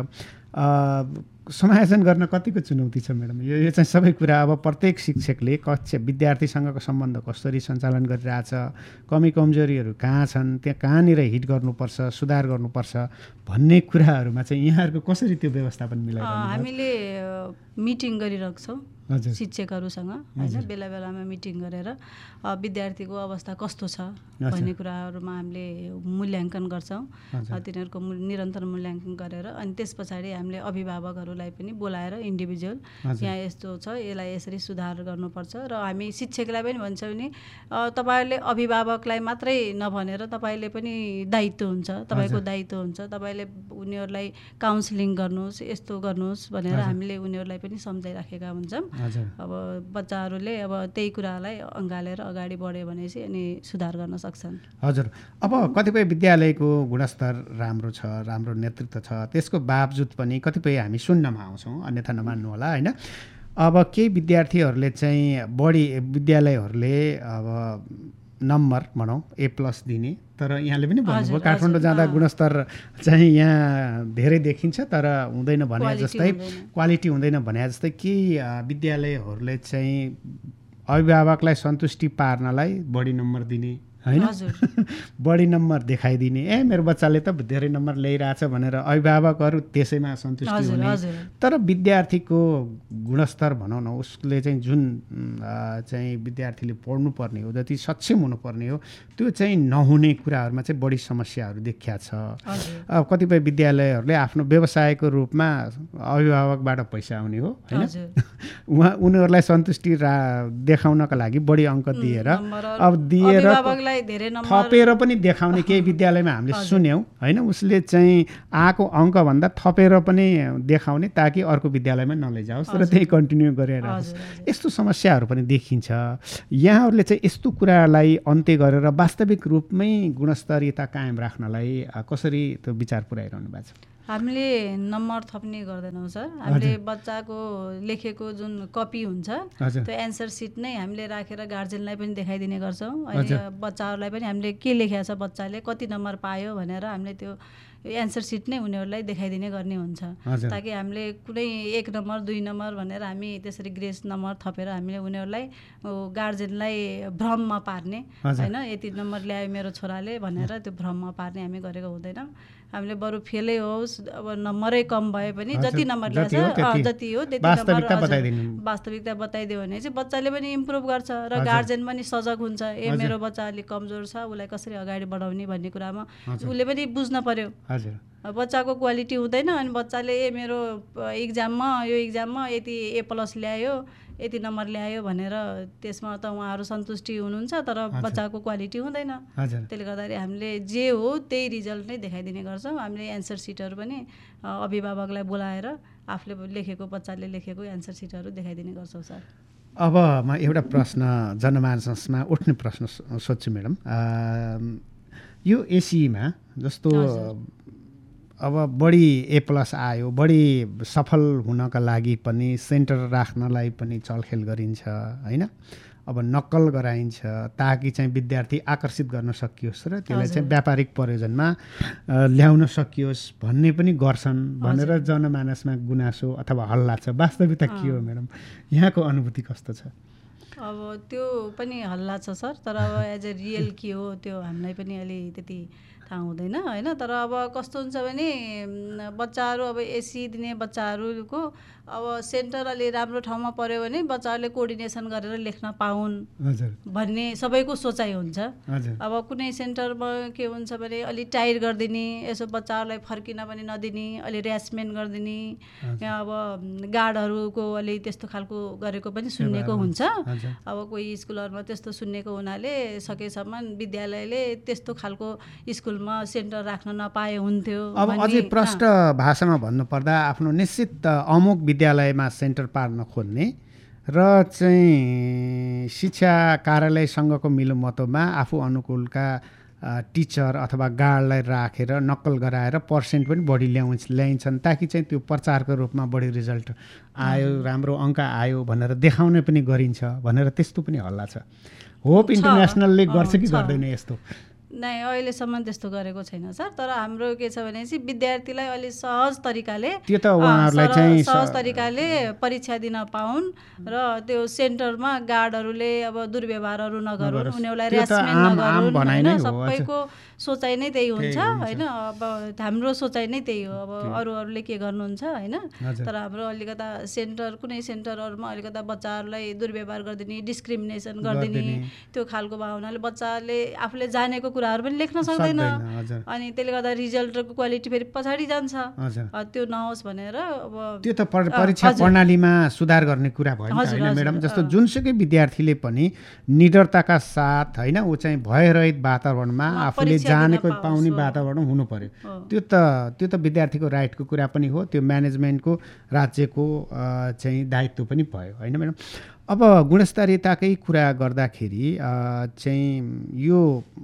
समायोजन गर्न कतिको चुनौती छ म्याडम? यो यो चाहिँ सबै कुरा अब प्रत्येक शिक्षकले कक्षा विद्यार्थीसँगको सम्बन्ध कसरी सञ्चालन गरिरहेछ, कमी कमजोरीहरू कहाँ छन्, त्यहाँ कहाँनिर हिट गर्नुपर्छ, सुधार गर्नुपर्छ भन्ने कुराहरूमा चाहिँ यहाँहरूको कसरी त्यो व्यवस्थापन मिलाइरहनु? हामीले मिटिङ गरिरहेको छौँ शिक्षकहरूसँग होइन, बेला बेलामा मिटिङ गरेर विद्यार्थीको अवस्था कस्तो छ भन्ने कुराहरूमा हामीले मूल्याङ्कन गर्छौँ, तिनीहरूको निरन्तर मूल्याङ्कन गरेर। अनि त्यस पछाडि हामीले अभिभावकहरूलाई पनि बोलाएर इन्डिभिजुअल यहाँ यस्तो छ, यसलाई यसरी सुधार गर्नुपर्छ, र हामी शिक्षकलाई पनि भन्छौँ नि तपाईँहरूले अभिभावकलाई मात्रै नभनेर तपाईँले पनि दायित्व हुन्छ, तपाईँको दायित्व हुन्छ, तपाईँले उनीहरूलाई काउन्सिलिङ गर्नुहोस्, यस्तो गर्नुहोस् भनेर हामीले उनीहरूलाई पनि सम्झाइराखेका हुन्छौँ। अब बच्चाहरूले अब त्यही कुरालाई अँगालेर अगाडि बढ्यो भनेपछि अनि सुधार गर्न सक्छन्। हजुर। अब कतिपय विद्यालयको गुणस्तर राम्रो छ, राम्रो नेतृत्व छ, त्यसको बावजुद पनि कतिपय हामी सुन्नमा आउँछौँ, अन्यथा नमान्नु होला होइन, अब केही विद्यार्थीहरूले चाहिँ बढी विद्यालयहरूले अब नम्बर भनौँ ए प्लस दिने, तर यहाँले पनि भन्नुभयो काठमाडौँ जाँदा गुणस्तर चाहिँ यहाँ धेरै देखिन्छ तर हुँदैन भने जस्तै, क्वालिटी हुँदैन भने जस्तै केही विद्यालयहरूले चाहिँ अभिभावकलाई सन्तुष्टि पार्नलाई बढी नम्बर दिने होइन, बढी नम्बर देखाइदिने, ए मेरो बच्चाले त धेरै नम्बर ल्याइरहेछ भनेर अभिभावकहरू त्यसैमा सन्तुष्टि हुने, तर विद्यार्थीको गुणस्तर भनौँ न, उसले चाहिँ जुन चाहिँ विद्यार्थीले पढ्नुपर्ने हो, जति सक्षम हुनुपर्ने हो, त्यो चाहिँ नहुने कुराहरूमा चाहिँ बढी समस्याहरू देखिया छ। अब कतिपय विद्यालयहरूले आफ्नो व्यवसायको रूपमा अभिभावकबाट पैसा आउने हो होइन, उहाँ उनीहरूलाई सन्तुष्टि देखाउनका लागि बढी अङ्क दिएर अब दिएर नम्बरलाई धेरै नम्बर थपेर पनि देखाउने केही विद्यालयमा हामीले सुन्यौँ होइन, उसले चाहिँ आएको अङ्कभन्दा थपेर पनि देखाउने ताकि अर्को विद्यालयमा नलैजाओस् र त्यही कन्टिन्यू गरेर यस्तो समस्याहरू पनि देखिन्छ। यहाँहरूले चाहिँ यस्तो कुरालाई अन्त्य गरेर वास्तविक रूपमै गुणस्तरीयता कायम राख्नलाई कसरी त्यो विचार पुर्याइरहनु भएको छ? हामीले नम्बर थप्ने गर्दैनौँ सर। हामीले बच्चाको लेखेको जुन कपी हुन्छ त्यो एन्सर सिट नै हामीले राखेर गार्जेनलाई पनि देखाइदिने गर्छौँ। अनि बच्चाहरूलाई पनि हामीले के लेखेको छ, बच्चाले कति नम्बर पायो भनेर हामीले त्यो एन्सर सिट नै उनीहरूलाई देखाइदिने गर्ने हुन्छ, ताकि हामीले कुनै एक नम्बर दुई नम्बर भनेर हामी त्यसरी ग्रेस नम्बर थपेर हामीले उनीहरूलाई गार्जेनलाई भ्रममा पार्ने होइन, यति नम्बर ल्यायो मेरो छोराले भनेर त्यो भ्रममा पार्ने हामी गरेको हुँदैनौँ। हामीले बरु फेलै होस्, अब नम्बरै कम भए पनि जति नम्बर ल्याएछ जति हो त्यति नम्बर वास्तविकता बताइदियो भने चाहिँ बच्चाले पनि इम्प्रुभ गर्छ र गार्जेन पनि सजग हुन्छ। ए मेरो बच्चा अलिक कमजोर छ, उसलाई कसरी अगाडि बढाउने भन्ने कुरामा उसले पनि बुझ्न पर्यो। बच्चाको क्वालिटी हुँदैन अनि बच्चाले ए मेरो इक्जाममा यो इक्जाममा यति ए प्लस ल्यायो, यति नम्बर ल्यायो भनेर त्यसमा त उहाँहरू सन्तुष्टि हुनुहुन्छ, तर बच्चाको क्वालिटी हुँदैन। त्यसले गर्दाखेरि हामीले जे हो त्यही रिजल्ट नै देखाइदिने गर्छौँ। हामीले एन्सर सिटहरू पनि अभिभावकलाई बोलाएर आफूले लेखेको बच्चाले लेखेको एन्सर सिटहरू देखाइदिने गर्छौँ सर। अब म एउटा प्रश्न जनमानसमा उठ्ने प्रश्न सोध्छु म्याडम। यो एसीमा जस्तो अब बढी ए प्लस आयो, बढी सफल हुनका लागि पनि सेन्टर राख्नलाई पनि चलखेल गरिन्छ होइन। अब नक्कल गराइन्छ ताकि चाहिँ विद्यार्थी आकर्षित गर्न सकियोस् र त्यसलाई चाहिँ व्यापारिक प्रयोजनमा ल्याउन सकियोस् भन्ने पनि गर्छन् भनेर जनमानसमा गुनासो अथवा हल्ला छ। वास्तविकता के हो म्याडम, यहाँको अनुभूति कस्तो छ? अब त्यो पनि हल्ला छ सर, तर अब एज ए रियल के हो त्यो हामीलाई पनि अलि त्यति थाहा हुँदैन होइन। तर अब कस्तो हुन्छ भने बच्चाहरू अब एसी दिने बच्चाहरूको अब सेन्टर अलि राम्रो ठाउँमा पऱ्यो भने बच्चाहरूले कोअर्डिनेसन गरेर लेख्न पाउन् भन्ने सबैको सोचाइ हुन्छ। अब कुनै सेन्टरमा के हुन्छ भने अलि टाइट गरिदिने, यसो बच्चाहरूलाई फर्किन पनि नदिने, अलि ऱ्यासमेन्ट गरिदिने, अब गार्डहरूको अलि त्यस्तो खालको गरेको पनि सुन्नेको हुन्छ। अब कोही स्कुलहरूमा त्यस्तो सुन्नेको हुनाले सकेसम्म विद्यालयले त्यस्तो खालको स्कुलमा सेन्टर राख्न नपाए हुन्थ्यो। अब अझै प्रष्ट भाषामा भन्नुपर्दा आफ्नो निश्चित अमुक विद्यालयमा सेन्टर पार्न खोज्ने र चाहिँ शिक्षा कार्यालयसँगको मिलोमतोमा आफू अनुकूलका टिचर अथवा गार्डलाई राखेर नक्कल गराएर पर्सेन्ट पनि बढी ल्याउ ल्याइन्छन् ताकि चाहिँ त्यो प्रचारको रूपमा बढी रिजल्ट आयो, राम्रो अङ्क आयो भनेर देखाउने पनि गरिन्छ भनेर त्यस्तो पनि हल्ला छ। होप इन्टरनेसनलले गर्छ कि गर्दैन यस्तो? नै अहिलेसम्म त्यस्तो गरेको छैन सर। तर हाम्रो के छ भने चाहिँ विद्यार्थीलाई अलि सहज तरिकाले त्यो त उहाँहरूलाई चाहिँ सहज तरिकाले परीक्षा दिन पाउन् र त्यो सेन्टरमा गार्डहरूले अब दुर्व्यवहारहरू नगरून्, उनीहरूलाई ऱ्यासमेन्ट नगरून् होइन। सबैको सोचाइ नै त्यही हुन्छ होइन। अब हाम्रो सोचाइ नै त्यही हो। अब अरूहरूले के गर्नुहुन्छ होइन, तर हाम्रो अलिकता सेन्टर कुनै सेन्टरहरूमा अलिकता बच्चाहरूलाई दुर्व्यवहार गरिदिने, डिस्क्रिमिनेसन गरिदिने त्यो खालको भावनाले बच्चाले आफूले जानेको कुराहरू पनि लेख्न सक्दैन अनि त्यसले गर्दा रिजल्टको क्वालिटी फेरि पछाडि जान्छ। त्यो नहोस् भनेर अब त्यो त परीक्षा प्रणालीमा सुधार गर्ने कुरा भयो होइन म्याडम। जस्तो जुनसुकै विद्यार्थीले पनि निडरताका साथ होइन ऊ चाहिँ भयरहित वातावरणमा आफूले जानेको पाउने वातावरण हुनु पर्यो। त्यो त त्यो त विद्यार्थीको राइटको कुरा पनि हो, त्यो म्यानेजमेन्टको राज्यको चाहिँ दायित्व पनि भयो होइन म्याडम। अब गुणस्तरीयताकै कुरा गर्दाखेरि चाहिँ यो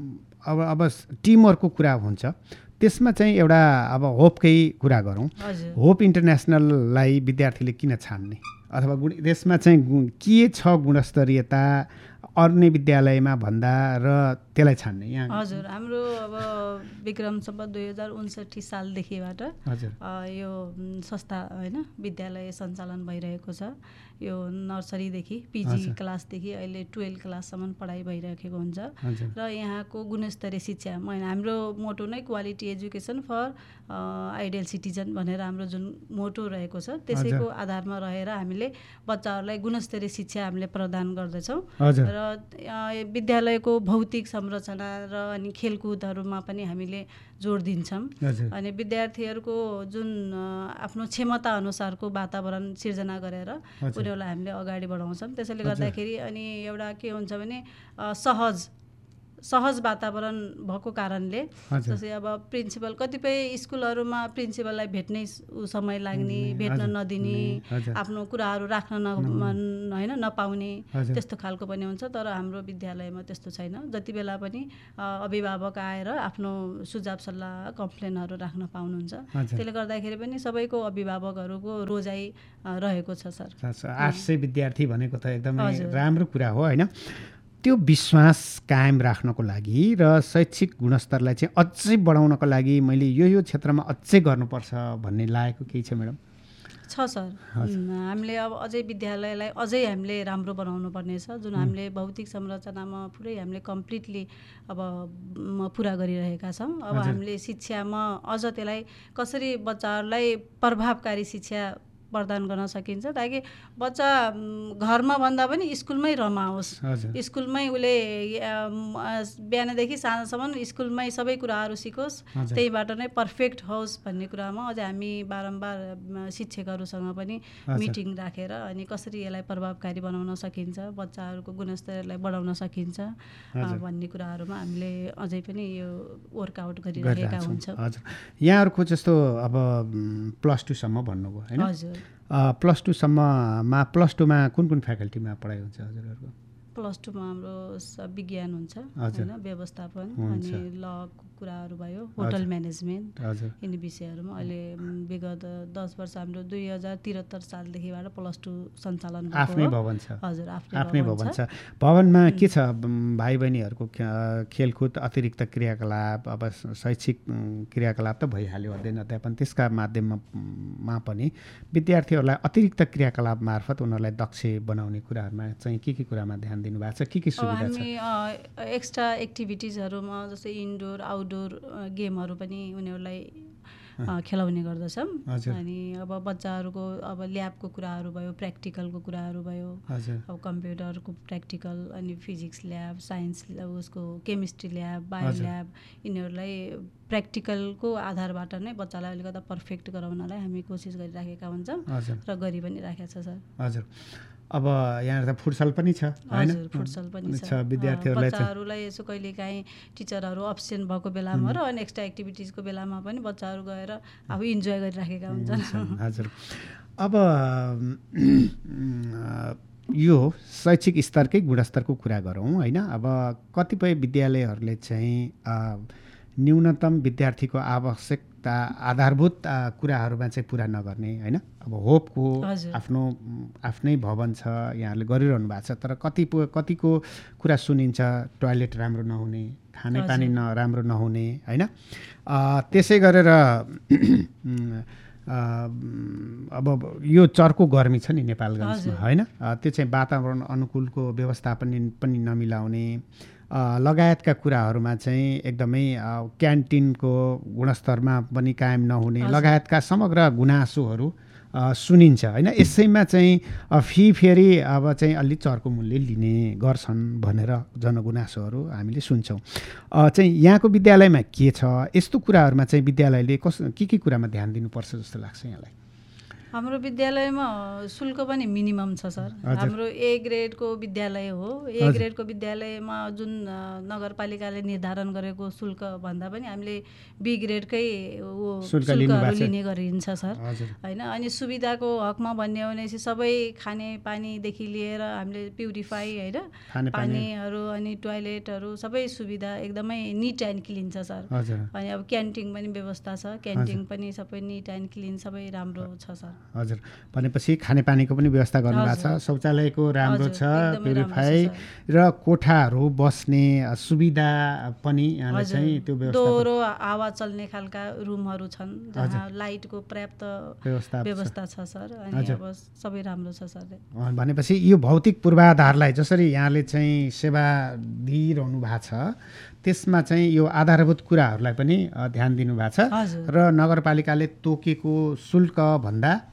अब अब टिमवर्कको कुरा हुन्छ, त्यसमा चाहिँ एउटा अब होपकै कुरा गरौँ। होप इन्टरनेसनललाई विद्यार्थीले किन छान्ने अथवा गुण त्यसमा चाहिँ के छ गुणस्तरीयता अन्य विद्यालयमा भन्दा र त्यसलाई छान्ने यहाँ? हजुर, हाम्रो अब विक्रम सम्बत दुई हजार उन्सठी सालदेखिबाट यो संस्था होइन विद्यालय सञ्चालन भइरहेको छ। यो नर्सरीदेखि पिजी क्लासदेखि अहिले टुवेल्भ क्लाससम्म पढाइ भइरहेको हुन्छ र यहाँको गुणस्तरीय शिक्षा हाम्रो मोटो नै quality education for ideal citizen भनेर हाम्रो जुन मोटो रहेको छ त्यसैको आधारमा रहेर हामीले बच्चाहरूलाई गुणस्तरीय शिक्षा हामीले प्रदान गर्दछौँ र विद्यालयको भौतिक संरचना र अनि खेलकुदहरूमा पनि हामीले जोड दिन्छौँ अनि विद्यार्थीहरूको जुन आफ्नो क्षमता अनुसारको वातावरण सिर्जना गरेर उनीहरूलाई हामीले अगाडि बढाउँछौँ। त्यसैले गर्दाखेरि अनि एउटा के हुन्छ भने सहज सहज वातावरण भएको कारणले जस्तै अब प्रिन्सिपल कतिपय स्कुलहरूमा प्रिन्सिपललाई भेट्नै समय लाग्ने, भेट्न नदिने, आफ्नो कुराहरू राख्न न होइन नपाउने त्यस्तो खालको पनि हुन्छ। तर हाम्रो विद्यालयमा त्यस्तो छैन। जति बेला पनि अभिभावक आएर आफ्नो सुझाव सल्लाह कम्प्लेनहरू राख्न पाउनुहुन्छ। त्यसले गर्दाखेरि पनि सबैको अभिभावकहरूको रोजाइ रहेको छ सर। आठ सय विद्यार्थी भनेको त एकदमै राम्रो कुरा हो होइन। त्यो विश्वास कायम राख्नको लागि र शैक्षिक गुणस्तरलाई चाहिँ अझै बढाउनको लागि मैले यो यो क्षेत्रमा अझै गर्नुपर्छ भन्ने लागेको केही छ म्याडम? छ सर। हामीले अब अझै विद्यालयलाई अझै हामीले राम्रो बनाउनु पर्नेछ। जुन हामीले भौतिक संरचनामा पुरै हामीले कम्प्लिटली अब पुरा गरिरहेका छौँ। अब हामीले शिक्षामा अझ त्यसलाई कसरी बच्चाहरूलाई प्रभावकारी शिक्षा प्रदान गर्न सकिन्छ ताकि बच्चा घरमा भन्दा पनि स्कुलमै रमाओस्, स्कुलमै उसले बिहानदेखि साँझसम्म स्कुलमै सबै कुराहरू सिकोस्, त्यहीबाट नै पर्फेक्ट होस् भन्ने कुरामा अझ हामी बारम्बार शिक्षकहरूसँग पनि मिटिङ राखेर अनि कसरी यसलाई प्रभावकारी बनाउन सकिन्छ, बच्चाहरूको गुणस्तरलाई बढाउन सकिन्छ भन्ने कुराहरूमा हामीले अझै पनि यो वर्कआउट गरिरहेका हुन्छौँ। हजुर, यहाँहरूको जस्तो अब प्लस टूसम्म भन्नुभयो होइन? हजुर, प्लस टूसम्ममा प्लस टूमा कुन कुन फ्याकल्टीमा पढाइ हुन्छ हजुरहरूको? प्लस टूमा हाम्रो विज्ञान हुन्छ होइन, व्यवस्थापन अनि लको कुराहरू भयो, होटल म्यानेजमेन्ट यिनी विषयहरूमा अहिले विगत दस वर्ष हाम्रो दुई हजार त्रिहत्तर सालदेखिबाट प्लस टू सञ्चालन भएको आफ्नै भवन छ। हजुर, आफ्नै भवन छ। भवनमा के छ भाइ बहिनीहरूको खेलकुद अतिरिक्त क्रियाकलाप, अब शैक्षिक क्रियाकलाप त भइहाल्यो अध्ययन अध्यापन, त्यसका माध्यममा पनि विद्यार्थीहरूलाई अतिरिक्त क्रियाकलाप मार्फत उनीहरूलाई दक्ष बनाउने कुराहरूमा चाहिँ के के कुरामा ध्यान दिनुभएको छ? के के सुविधा छ? हामी एक्स्ट्रा एक्टिभिटिजहरूमा जस्तै इन्डोर आउटडोर गेमहरू पनि उनीहरूलाई खेलाउने गर्दछौँ। अनि अब बच्चाहरूको अब ल्याबको कुराहरू भयो, प्र्याक्टिकलको कुराहरू भयो, अब कम्प्युटरको प्र्याक्टिकल अनि फिजिक्स ल्याब, साइन्स उसको केमिस्ट्री ल्याब, बायो ल्याब यिनीहरूलाई प्र्याक्टिकलको आधारबाट नै बच्चालाई अलिकति पर्फेक्ट गराउनलाई हामी कोसिस गरिराखेका हुन्छौँ र गरि पनि राखेका छ सर। हजुर, अब यहाँ त फुटसल पनि छ होइन? हजुर, फुटसल पनि छ। विद्यार्थीहरूलाई बच्चाहरूलाई यसो कहिलेकाहीँ टिचरहरू अब्सेन्ट भएको बेलामा र अनि एक्स्ट्रा एक्टिभिटिजको बेलामा पनि बच्चाहरू गएर अब इन्जोय गरिराखेका हुन्छन्। हजुर, अब यो शैक्षिक स्तरकै गुणस्तरको कुरा गरौँ होइन? अब कतिपय विद्यालयहरूले चाहिँ न्यूनतम विद्यार्थीको आवश्यकता आधारभूत कुराहरूमा चाहिँ पुरा नगर्ने होइन? अब होपको आफ्नो आफ्नै भवन छ, यहाँहरूले गरिरहनु भएको छ, तर कतिपय कतिको कुरा सुनिन्छ टोयलेट राम्रो नहुने, खानेपानी न राम्रो नहुने होइन? त्यसै गरेर अब यो चर्को गर्मी छ नि नेपालगञ्जमा होइन? त्यो चाहिँ वातावरण अनुकूलको व्यवस्थापन पनि नमिलाउने लगायतका कुराहरूमा चाहिँ एकदमै क्यान्टिनको गुणस्तरमा पनि कायम नहुने लगायतका समग्र गुनासोहरू सुनिन्छ होइन? यसैमा चाहिँ फी फेरि अब चाहिँ अलि चर्को मूल्य लिने गर्छन् भनेर जनगुनासोहरू हामीले सुन्छौँ। चाहिँ यहाँको विद्यालयमा के छ? यस्तो कुराहरूमा चाहिँ विद्यालयले कस के के कुरामा ध्यान दिनुपर्छ जस्तो लाग्छ यहाँलाई? हाम्रो विद्यालयमा शुल्क पनि मिनिमम छ सर। हाम्रो ए ग्रेडको विद्यालय हो। ए ग्रेडको विद्यालयमा जुन नगरपालिकाले निर्धारण गरेको शुल्क भन्दा पनि हामीले बी ग्रेडकै शुल्कहरू लिने गरिन्छ सर होइन? अनि सुविधाको हकमा भन्ने हो भने सबै खानेपानीदेखि लिएर हामीले प्युरिफाई होइन पानीहरू अनि टोयलेटहरू सबै सुविधा एकदमै निट एन्ड क्लिन छ सर। अनि अब क्यान्टिन पनि व्यवस्था छ, क्यान्टिन पनि सबै निट एन्ड क्लिन सबै राम्रो छ सर। हजुर, भनेपछि खानेपानीको पनि व्यवस्था गर्नुभएको छ, शौचालयको राम्रो छ, प्युरिफाई र कोठाहरू बस्ने सुविधा पनि यहाँले चाहिँ त्यो व्यवस्था, दोहोरो हावा चल्ने खालका रुमहरू छन् जहाँ लाइटको पर्याप्त व्यवस्था छ सर। अनि अब सबै राम्रो छ सर। भनेपछि यो भौतिक पूर्वाधारलाई जसरी यहाँले चाहिँ सेवा दिइरहनु भएको छ त्यसमा चाहिँ यो आधारभूत कुराहरूलाई पनि ध्यान दिनुभएको छ र नगरपालिकाले तोकेको शुल्क भन्दा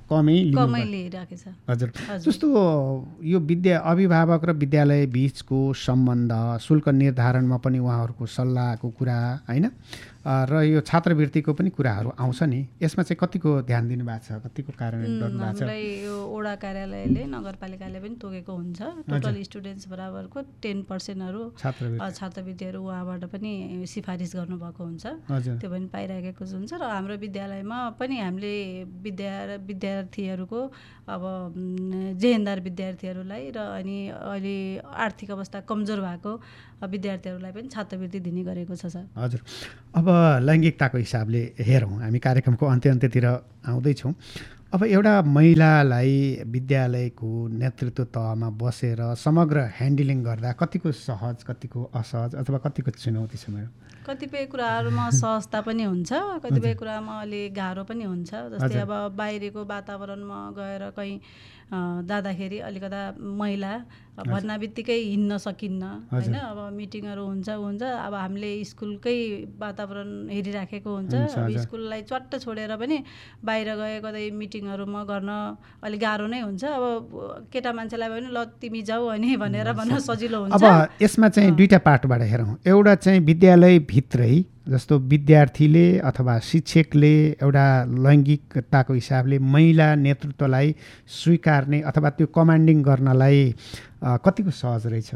कमै कमै लिइराखेको छ। हजुर, जस्तो यो विद्या अभिभावक र विद्यालय बिचको सम्बन्ध, शुल्क निर्धारणमा पनि उहाँहरूको सल्लाहको कुरा होइन, र यो छात्रवृत्तिको पनि कुराहरू आउँछ नि, यसमा चाहिँ कतिको ध्यान दिनुभएको छ, कतिको कार्यान्वयन गर्नु भएको छ? हामीलाई यो वडा कार्यालयले नगरपालिकाले पनि तोकेको हुन्छ। टोटल स्टुडेन्ट्स बराबरको टेन पर्सेन्टहरू छात्रवृत्तिहरू उहाँबाट पनि सिफारिस गर्नुभएको हुन्छ, त्यो पनि पाइराखेको हुन्छ। र हाम्रो विद्यालयमा पनि हामीले विद्या विद्यार्थीहरूको अब जेहेन्दार विद्यार्थीहरूलाई र अनि अहिले आर्थिक अवस्था कमजोर भएको विद्यार्थीहरूलाई पनि छात्रवृत्ति दिने गरेको छ सर। हजुर, अब लैङ्गिकताको हिसाबले हेरौँ, हामी कार्यक्रमको अन्त्य अन्त्यतिर आउँदैछौँ। अब एउटा महिलालाई विद्यालयको नेतृत्व तहमा बसेर समग्र ह्यान्डलिङ गर्दा कतिको सहज, कतिको असहज अथवा कतिको चुनौती छ? मेरो कतिपय कुराहरूमा सहजता पनि हुन्छ, कतिपय कुरामा अलिक गाह्रो पनि हुन्छ। जस्तै अब बाहिरको वातावरणमा गएर कहीँ जाँदाखेरि अलिकता महिला भन्ना बित्तिकै हिँड्न सकिन्न होइन। अब मिटिङहरू हुन्छ हुन्छ अब हामीले स्कुलकै वातावरण हेरिराखेको हुन्छ, अब स्कुललाई च्वाट्ट छोडेर पनि बाहिर गए कतै मिटिङहरूमा गर्न अलिक गाह्रो नै हुन्छ। अब केटा मान्छेलाई पनि ल तिमी जाऊ अनि भनेर भन्न सजिलो हुन्छ। अब यसमा चाहिँ दुईवटा पार्टबाट हेरौँ, एउटा चाहिँ विद्यालयभित्रै जस्तो विद्यार्थीले अथवा शिक्षकले एउटा लैङ्गिकताको हिसाबले महिला नेतृत्वलाई स्वीकार्ने अथवा त्यो कमान्डिङ गर्नलाई कतिको सहज रहेछ?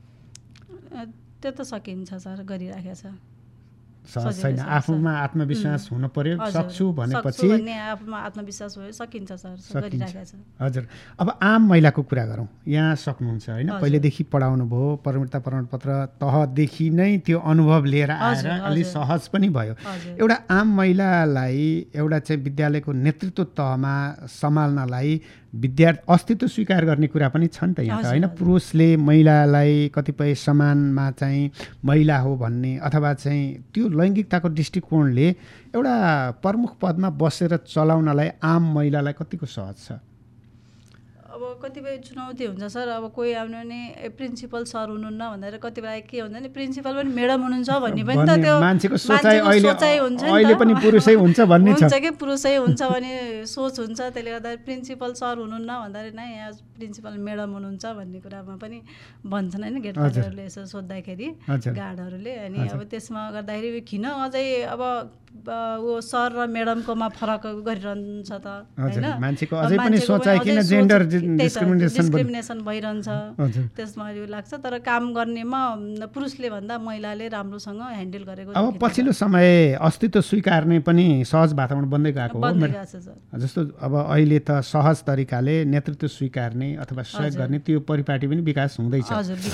त्यो त सकिन्छ सर, गरिराखेको छ। सहज छैन, आफूमा आत्मविश्वास हुनु पर्यो, सक्छु भनेपछि आफूमा आत्मविश्वास भयो, सकिन्छ सर, गरिराखेको छ। हजुर, अब आम महिलाको कुरा गरौँ, यहाँ सक्नुहुन्छ होइन, पहिलेदेखि पढाउनु भयो, परमिता प्रमाणपत्र तहदेखि नै त्यो अनुभव लिएर आएर अलि सहज पनि भयो। एउटा आम महिलालाई एउटा चाहिँ विद्यालयको नेतृत्व तहमा सम्हाल्नलाई विद्यार्थी अस्तित्व स्वीकार गर्ने कुरा पनि छन् त यहाँ त होइन। पुरुषले महिलालाई कतिपय सम्मानमा चाहिँ महिला हो भन्ने अथवा चाहिँ त्यो लैङ्गिकताको दृष्टिकोणले एउटा प्रमुख पदमा बसेर चलाउनलाई आम महिलालाई कतिको सहज छ? अब कतिपय चुनौती हुन्छ सर। अब कोही आउनु भने प्रिन्सिपल सर हुनुहुन्न भन्दा कतिपय के हुन्छ नि प्रिन्सिपल पनि म्याडम हुनुहुन्छ भन्ने पनि त त्यो मान्छेको सोचाइ अहिले हुन्छ नि, अहिले पनि पुरुषै हुन्छ भन्ने छ, हुन्छ कि पुरुषै हुन्छ भने सोच हुन्छ। त्यसले गर्दा प्रिन्सिपल सर हुनुहुन्न भन्दाखेरि नै यहाँ प्रिन्सिपल म्याडम हुनुहुन्छ भन्ने कुरामा पनि भन्छन् होइन गेटपाटहरूले यसो सोद्धाखेरि गार्डहरूले। अनि अब त्यसमा गर्दाखेरि किन अझै अब ऊ सर र म्याडमकोमा फरक गरिरहन्छ त होइन, मान्छेको अझै पनि सोचाइ किन जेन्डर डिस्क्रिमिनेसन भइरहन्छ, त्यसमा यो लाग्छ। तर काम गर्नेमा पुरुषले भन्दा महिलाले राम्रोसँग ह्यान्डल गरेको। अब पछिल्लो समय अस्तित्व स्वीकार्ने पनि सहज वातावरण बन्दै गएको हो जस्तो। अब अहिले त सहज तरिकाले नेतृत्व स्वीकार्ने अथवा सहयोग गर्ने त्यो परिपाटी पनि विकास हुँदैछ।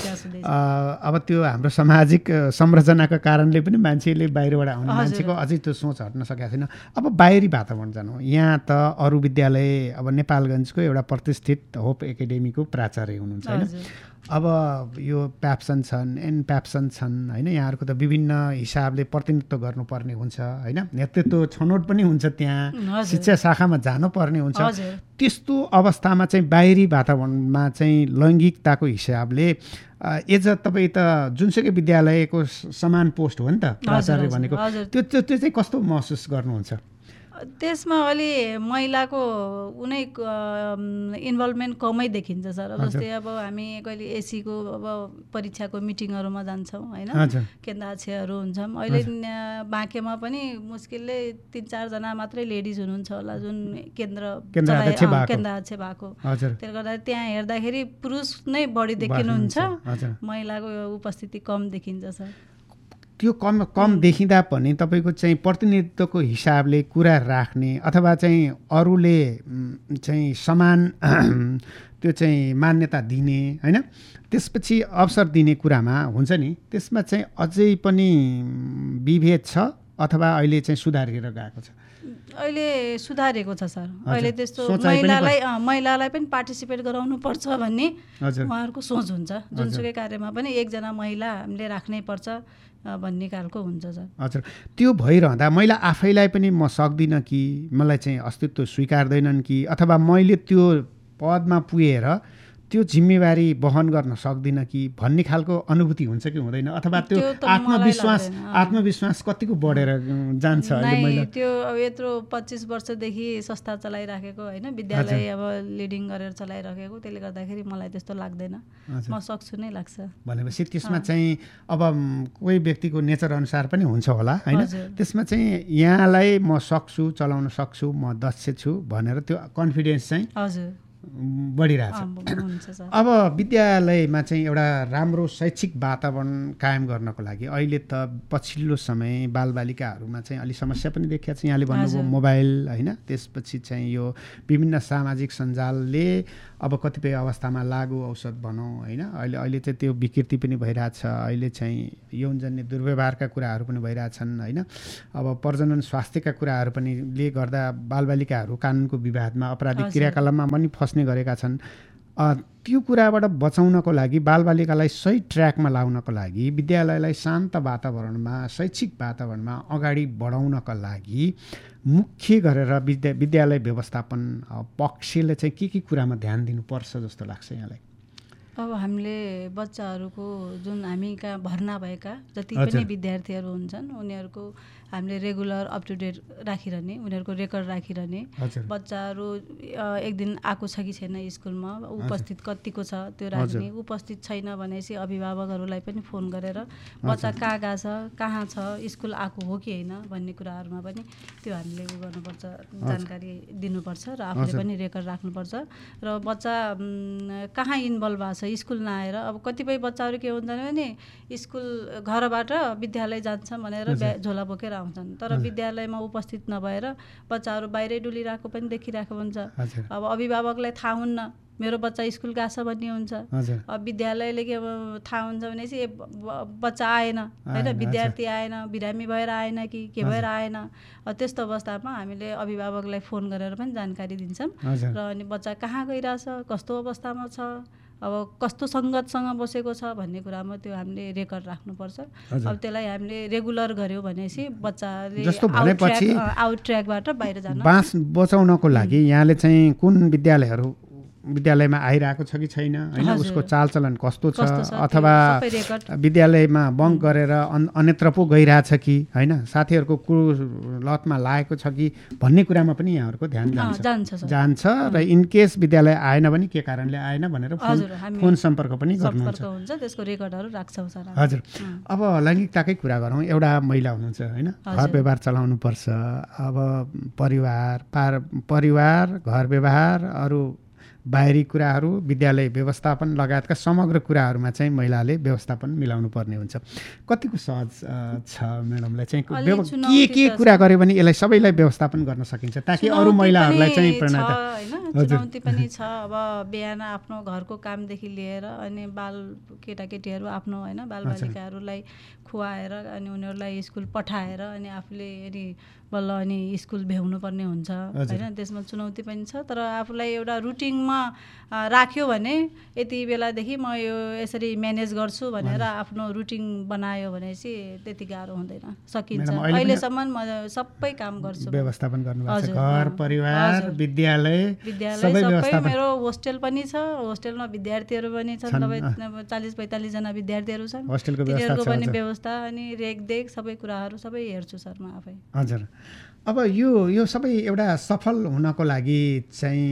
अब त्यो हाम्रो सामाजिक संरचनाको कारणले पनि मान्छेले बाहिरबाट आउने मान्छेको अझै त्यो सोच हट्न सकेको छैन। अब बाहिरी वातावरण जानु, यहाँ त अरू विद्यालय अब नेपालगञ्जको एउटा प्रतिष्ठित होप एकाडेमीको प्राचार्य हुनुहुन्छ होइन। अब यो प्याप्सन छन्, एन प्याप्सन छन् होइन, यहाँहरूको त विभिन्न हिसाबले प्रतिनिधित्व गर्नुपर्ने हुन्छ होइन, नेतृत्व छनौट पनि हुन्छ, त्यहाँ शिक्षा शाखामा जानुपर्ने हुन्छ। त्यस्तो अवस्थामा चाहिँ बाहिरी वातावरणमा चाहिँ लैङ्गिकताको हिसाबले एज अ तपाईँ त जुनसुकै विद्यालयको समान पोस्ट हो नि त प्राचार्य भनेको, त्यो त्यो चाहिँ कस्तो महसुस गर्नुहुन्छ? त्यसमा अलि महिलाको उनै इन्भल्भमेन्ट कमै देखिन्छ सर। अब जस्तै अब हामी कहिले एसीको अब परीक्षाको मिटिङहरूमा जान्छौँ होइन, केन्द्र अध्यक्षहरू हुन्छौँ। अहिले बाँकेमा पनि मुस्किलले तिन चारजना मात्रै लेडिज हुनुहुन्छ होला जुन केन्द्र केन्द्र अध्यक्ष भएको। त्यसले गर्दा त्यहाँ हेर्दाखेरि पुरुष नै बढी देखिनुहुन्छ, महिलाको उपस्थिति कम देखिन्छ सर। त्यो कम कम देखिँदा पनि तपाईँको चाहिँ प्रतिनिधित्वको हिसाबले कुरा राख्ने अथवा चाहिँ अरूले चाहिँ समान त्यो चाहिँ मान्यता दिने होइन, त्यसपछि अवसर दिने कुरामा हुन्छ नि, त्यसमा चाहिँ अझै पनि विभेद छ अथवा अहिले चाहिँ सुधारिएर गएको छ? अहिले सुधारेको छ सर। अहिले त्यस्तो महिलालाई महिलालाई पनि पार्टिसिपेट गराउनुपर्छ भन्ने उहाँहरूको सोच हुन्छ। जुनसुकै कार्यमा पनि एकजना महिला हामीले राख्नै पर्छ भन्ने खालको हुन्छ सर। हजुर, त्यो भइरहँदा महिला आफैलाई पनि म सक्दिनँ कि, मलाई चाहिँ अस्तित्व स्वीकार्दैनन् कि, अथवा मैले त्यो पदमा पुगेर त्यो जिम्मेवारी वहन गर्न सक्दिनँ कि भन्ने खालको अनुभूति हुन्छ कि हुँदैन, अथवा त्यो आत्मविश्वास आत्मविश्वास कतिको बढेर जान्छ अहिले महिला? त्यो अब यत्रो पच्चिस वर्षदेखि संस्था चलाइराखेको होइन, विद्यालय अब लिडिङ गरेर चलाइराखेको, त्यसले गर्दाखेरि मलाई त्यस्तो लाग्दैन, म सक्छु नै लाग्छ। भनेपछि त्यसमा चाहिँ अब कोही व्यक्तिको नेचर अनुसार पनि हुन्छ होला होइन, त्यसमा चाहिँ यहाँलाई म सक्छु, चलाउन सक्छु, म दक्ष छु भनेर त्यो कन्फिडेन्स चाहिँ हजुर बढिरहेछ। अब विद्यालयमा चाहिँ एउटा राम्रो शैक्षिक वातावरण कायम गर्नको लागि अहिले त पछिल्लो समय बालबालिकाहरूमा चाहिँ अलि समस्या पनि देखिया छ। यहाँले भन्नुभयो मोबाइल होइन, त्यसपछि चाहिँ यो विभिन्न सामाजिक सञ्जालले अब कतिपय अवस्थामा लागु औषध भनौँ होइन, अहिले अहिले चाहिँ त्यो विकृति पनि भइरहेछ। अहिले चाहिँ यौनजन्य दुर्व्यवहारका कुराहरू पनि भइरहेछन् होइन। अब प्रजनन स्वास्थ्यका कुराहरू पनि ले गर्दा बालबालिकाहरू कानुनको विवादमा अपराधिक क्रियाकलापमा पनि फस्ने गरेका छन्। त्यो कुराबाट बचाउनको लागि, बालबालिकालाई सही ट्र्याकमा लाउनको लागि, विद्यालयलाई शान्त वातावरणमा, शैक्षिक वातावरणमा अगाडि बढाउनका लागि मुख्य गरेर विद्या विद्यालय व्यवस्थापन पक्षले चाहिँ के के कुरामा ध्यान दिनुपर्छ जस्तो लाग्छ यहाँलाई? अब हामीले बच्चाहरूको जुन हामी कहाँ भर्ना भएका जति पनि विद्यार्थीहरू हुन्छन् उनीहरूको हामीले रेगुलर अप टु डेट राखिरहने, उनीहरूको रेकर्ड राखिरहने, बच्चाहरू एक दिन आएको छ कि छैन स्कुलमा, उपस्थित कतिको छ त्यो राख्ने, उपस्थित छैन भनेपछि अभिभावकहरूलाई पनि फोन गरेर बच्चा कहाँ गएको छ, कहाँ छ, स्कुल आएको हो कि होइन भन्ने कुराहरूमा पनि त्यो हामीले उ गर्नुपर्छ, जानकारी दिनुपर्छ र आफूले पनि रेकर्ड राख्नुपर्छ। र बच्चा कहाँ इन्भल्भ भएको छ स्कुल नआएर, अब कतिपय बच्चाहरू के हुन्छन् भने स्कुल घरबाट विद्यालय जान्छ भनेर झोला बोकेर आउँछन्, तर विद्यालयमा उपस्थित नभएर बच्चाहरू बाहिरै डुलिरहेको पनि देखिरहेको हुन्छ। अब अभिभावकलाई थाहा हुन्न मेरो बच्चा स्कुल गएको छ भन्ने हुन्छ। अब विद्यालयले के थाहा हुन्छ भनेपछि ए बच्चा आएन होइन, विद्यार्थी आएन, बिरामी भएर आएन कि के भएर आएन, त्यस्तो अवस्थामा हामीले अभिभावकलाई फोन गरेर पनि जानकारी दिन्छौँ। र अनि बच्चा कहाँ गइरहेछ, कस्तो अवस्थामा छ, अब कस्तो सङ्गतसँग बसेको छ भन्ने कुरामा त्यो हामीले रेकर्ड राख्नुपर्छ। अब त्यसलाई हामीले रेगुलर गऱ्यौँ भनेपछि बच्चाले आउट ट्र्याकबाट बाहिर जान बाँस बचाउनको लागि यहाँले चाहिँ कुन विद्यालयहरू विद्यालयमा आइरहेको छ कि छैन होइन, उसको चालचलन कस्तो छ, अथवा विद्यालयमा बङ्क गरेर अन्यत्र पो गइरहेछ कि होइन, साथीहरूको कुलतमा लागेको छ कि भन्ने कुरामा पनि यहाँहरूको ध्यान जान्छ जान्छ र इनकेस विद्यालय आएन भने के कारणले आएन भनेर फोन फोन सम्पर्क पनि गर्नुहुन्छ, त्यसको रेकर्डहरू राख्छौँ सर। हजुर। अब लैङ्गिकताकै कुरा गरौँ, एउटा महिला हुनुहुन्छ होइन, घर व्यवहार चलाउनुपर्छ, अब परिवार पार परिवार घर व्यवहार अरू बाहिरी कुराहरू विद्यालय व्यवस्थापन लगायतका समग्र कुराहरूमा चाहिँ महिलाले व्यवस्थापन मिलाउनु पर्ने हुन्छ। कतिको सहज छ म्याडमलाई चाहिँ के के कुरा गऱ्यो भने यसलाई सबैलाई व्यवस्थापन गर्न सकिन्छ ताकि अरू महिलाहरूलाई चाहिँ प्रेरणा होइन? चुनौती पनि छ। अब बिहान आफ्नो घरको कामदेखि लिएर अनि बाल केटाकेटीहरू आफ्नो होइन बालबालिकाहरूलाई खुवाएर अनि उनीहरूलाई स्कुल पठाएर अनि आफूले अनि बल्ल अनि स्कुल भ्याउनु पर्ने हुन्छ होइन, त्यसमा चुनौती पनि छ। तर आफूलाई एउटा रुटिनमा राख्यो भने यति बेलादेखि म यो यसरी म्यानेज गर्छु भनेर आफ्नो रुटिन बनायो भनेपछि त्यति गाह्रो हुँदैन, सकिन्छ। अहिलेसम्म म सबै काम गर्छु, व्यवस्थापन गर्नुपर्छ, घर परिवार विद्यालय विद्यालय सबै। मेरो होस्टेल पनि छ, होस्टेलमा विद्यार्थीहरू पनि छन्, तपाईँ चालिस पैँतालिसजना विद्यार्थीहरू छन्, तिनीहरूको पनि व्यवस्था अनि रेखदेख सबै कुराहरू सबै हेर्छु सर म आफै। हजुर। अब यो यो सबै एउटा सफल हुनको लागि चाहिँ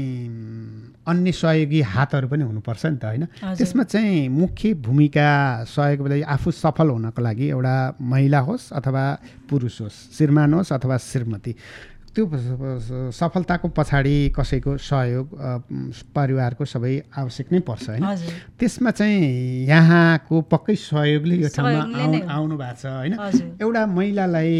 अन्य सहयोगी हातहरू पनि हुनुपर्छ नि त होइन, त्यसमा चाहिँ मुख्य भूमिका सहयोग आफू सफल हुनको लागि एउटा महिला होस् अथवा पुरुष होस्, श्रीमान होस् अथवा श्रीमती, त्यो सफलताको पछाडि कसैको सहयोग परिवारको सबै आवश्यक नै पर्छ होइन। त्यसमा चाहिँ यहाँको पक्कै सहयोगले यो ठाउँमा आउनु भएको छ होइन। एउटा महिलालाई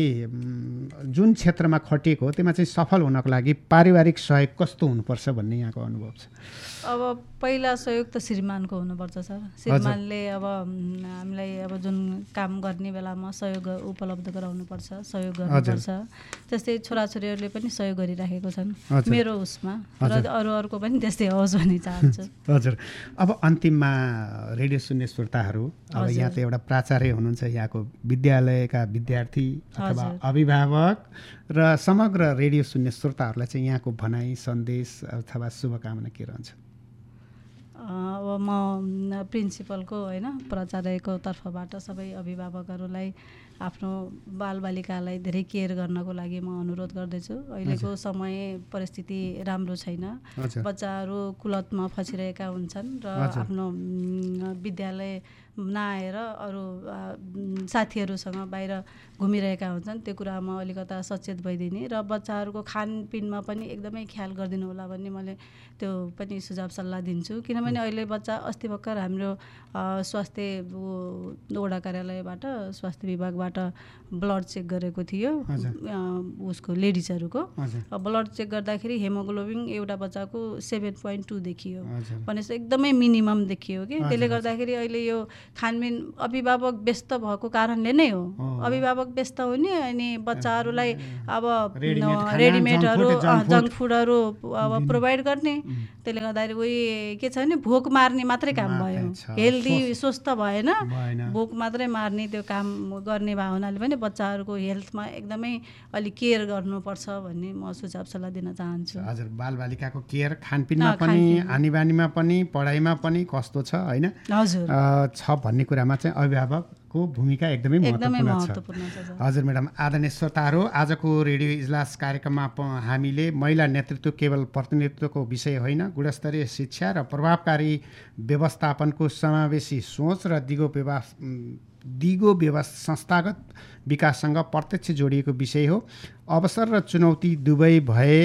जुन क्षेत्रमा खटिएको हो त्यसमा चाहिँ सफल हुनको लागि पारिवारिक सहयोग कस्तो हुनुपर्छ भन्ने यहाँको अनुभव छ? अब पहिला सहयोग त श्रीमानको हुनुपर्छ सर। श्रीमानले अब हामीलाई अब जुन काम गर्ने बेलामा सहयोग उपलब्ध गराउनुपर्छ, सहयोग गर्नुपर्छ। त्यस्तै छोराछोरीहरूले पनि सहयोग गरिराखेको छन् मेरो उसमा, र अरू अरूको पनि त्यस्तै होस् भन्ने चाहन्छु। हजुर। अब अन्तिममा रेडियो सुन्ने श्रोताहरू, अब यहाँ त एउटा प्राचार्य हुनुहुन्छ, यहाँको विद्यालयका विद्यार्थी अथवा अभिभावक र समग्र रेडियो सुन्ने श्रोताहरूलाई चाहिँ यहाँको भनाइ सन्देश अथवा शुभकामना के रहन्छ? अब म प्रिन्सिपलको होइन प्राचार्यको तर्फबाट सबै अभिभावकहरूलाई आफ्नो बालबालिकालाई धेरै केयर गर्नको लागि म अनुरोध गर्दैछु। अहिलेको समय परिस्थिति राम्रो छैन, बच्चाहरू कुलतमा फसिरहेका हुन्छन् र आफ्नो विद्यालय नआएर अरू साथीहरूसँग बाहिर घुमिरहेका हुन्छन्। त्यो कुरामा अलिकता सचेत भइदिने र बच्चाहरूको खानपिनमा पनि एकदमै ख्याल गरिदिनु होला भन्ने मैले त्यो पनि सुझाव सल्लाह दिन्छु। किनभने अहिले बच्चा अस्ति भर्खर हाम्रो स्वास्थ्य वडा कार्यालयबाट स्वास्थ्य विभागबाट ब्लड चेक गरेको थियो उसको लेडिजहरूको। ब्लड चेक गर्दाखेरि हेमोग्लोबिन एउटा बच्चाको सेभेन पोइन्ट टू देखियो भनेपछि एकदमै मिनिमम देखियो कि। त्यसले गर्दाखेरि अहिले यो खानपिन अभिभावक व्यस्त भएको कारणले नै हो। अभिभावक व्यस्त हुने अनि बच्चाहरूलाई अब रेडिमेडहरू जङ्क फुडहरू अब प्रोभाइड गर्ने, त्यसले गर्दाखेरि उही के छ भने भोक मार्ने मात्रै काम भयो, हेल्दी स्वस्थ भएन, भोक मात्रै मार्ने त्यो काम गर्ने भए हुनाले पनि बच्चाहरूको हेल्थमा एकदमै अलिक केयर गर्नुपर्छ भन्ने म सुझाव सल्लाह दिन चाहन्छु। हजुर, बालबालिकाको केयर खानपिनमा पनि, आनीबानीमा पनि, पढाइमा पनि कस्तो छ होइन हजुर छ भन्ने कुरामा चाहिँ अभिभावकको भूमिका एकदमै महत्त्वपूर्ण छ। हजुर म्याडम, आदरणीय श्रोताहरू, आजको रेडियो इजलास कार्यक्रममा हामीले महिला नेतृत्व केवल प्रतिनिधित्वको विषय होइन, गुणस्तरीय शिक्षा र प्रभावकारी व्यवस्थापनको समावेशी सोच र दिगो व्यवस्था दिगो व्यवस्था संस्थागत विकाससँग प्रत्यक्ष जोडिएको विषय हो। अवसर र चुनौती दुवै भए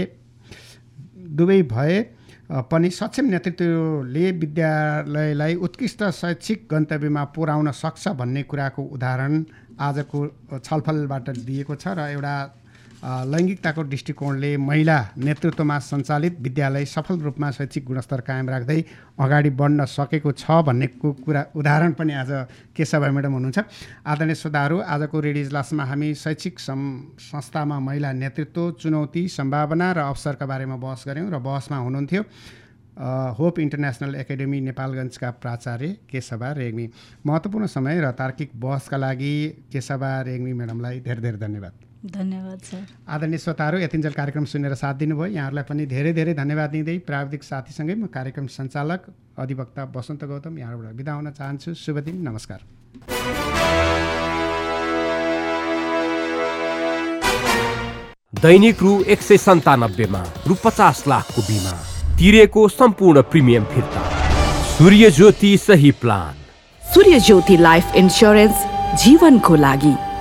दुवै भए पनि सक्षम नेतृत्वले विद्यालयलाई उत्कृष्ट शैक्षिक गन्तव्यमा पुर्याउन सक्छ भन्ने कुराको उदाहरण आजको छलफलबाट दिएको छ र एउटा लैङ्गिकताको दृष्टिकोणले महिला नेतृत्वमा सञ्चालित विद्यालय सफल रूपमा शैक्षिक गुणस्तर कायम राख्दै अगाडि बढ्न सकेको छ भन्नेको कुरा उदाहरण पनि आज केशव म्याडम हुनुहुन्छ। आदरणीय श्रोताहरू, आजको रेडियो इजलासमा हामी शैक्षिक संस्थामा महिला नेतृत्व, चुनौती, सम्भावना र अवसरका बारेमा बहस गऱ्यौँ र बहसमा हुनुहुन्थ्यो होप इन्टरनेसनल एकाडेमी नेपालगञ्जका प्राचार्य केशवा रेग्मी। महत्त्वपूर्ण समय र तार्किक बहसका लागि केशवा रेग्मी म्याडमलाई धेरै धेरै धन्यवाद। धन्यवाद सर। आदरणीय श्रोताहरू, यतिन्जेल कार्यक्रम सुनेर साथ दिनुभयो, यहाँहरूलाई पनि धेरै धेरै धन्यवाद दिँदै प्राविधिक साथीसँगै म कार्यक्रम सञ्चालक अधिवक्ता वसन्त गौतम यहाँबाट बिदा हुन चाहन्छु। शुभ दिन, नमस्कार। दैनिक रु एक सय सन्तानब्बेमा रु पचास लाखको बिमा तिरेको सम्पूर्ण प्रिमियम फिर्ता। सूर्य ज्योति सही प्लान। सूर्य ज्योति लाइफ इन्स्योरेन्स जीवनको लागि।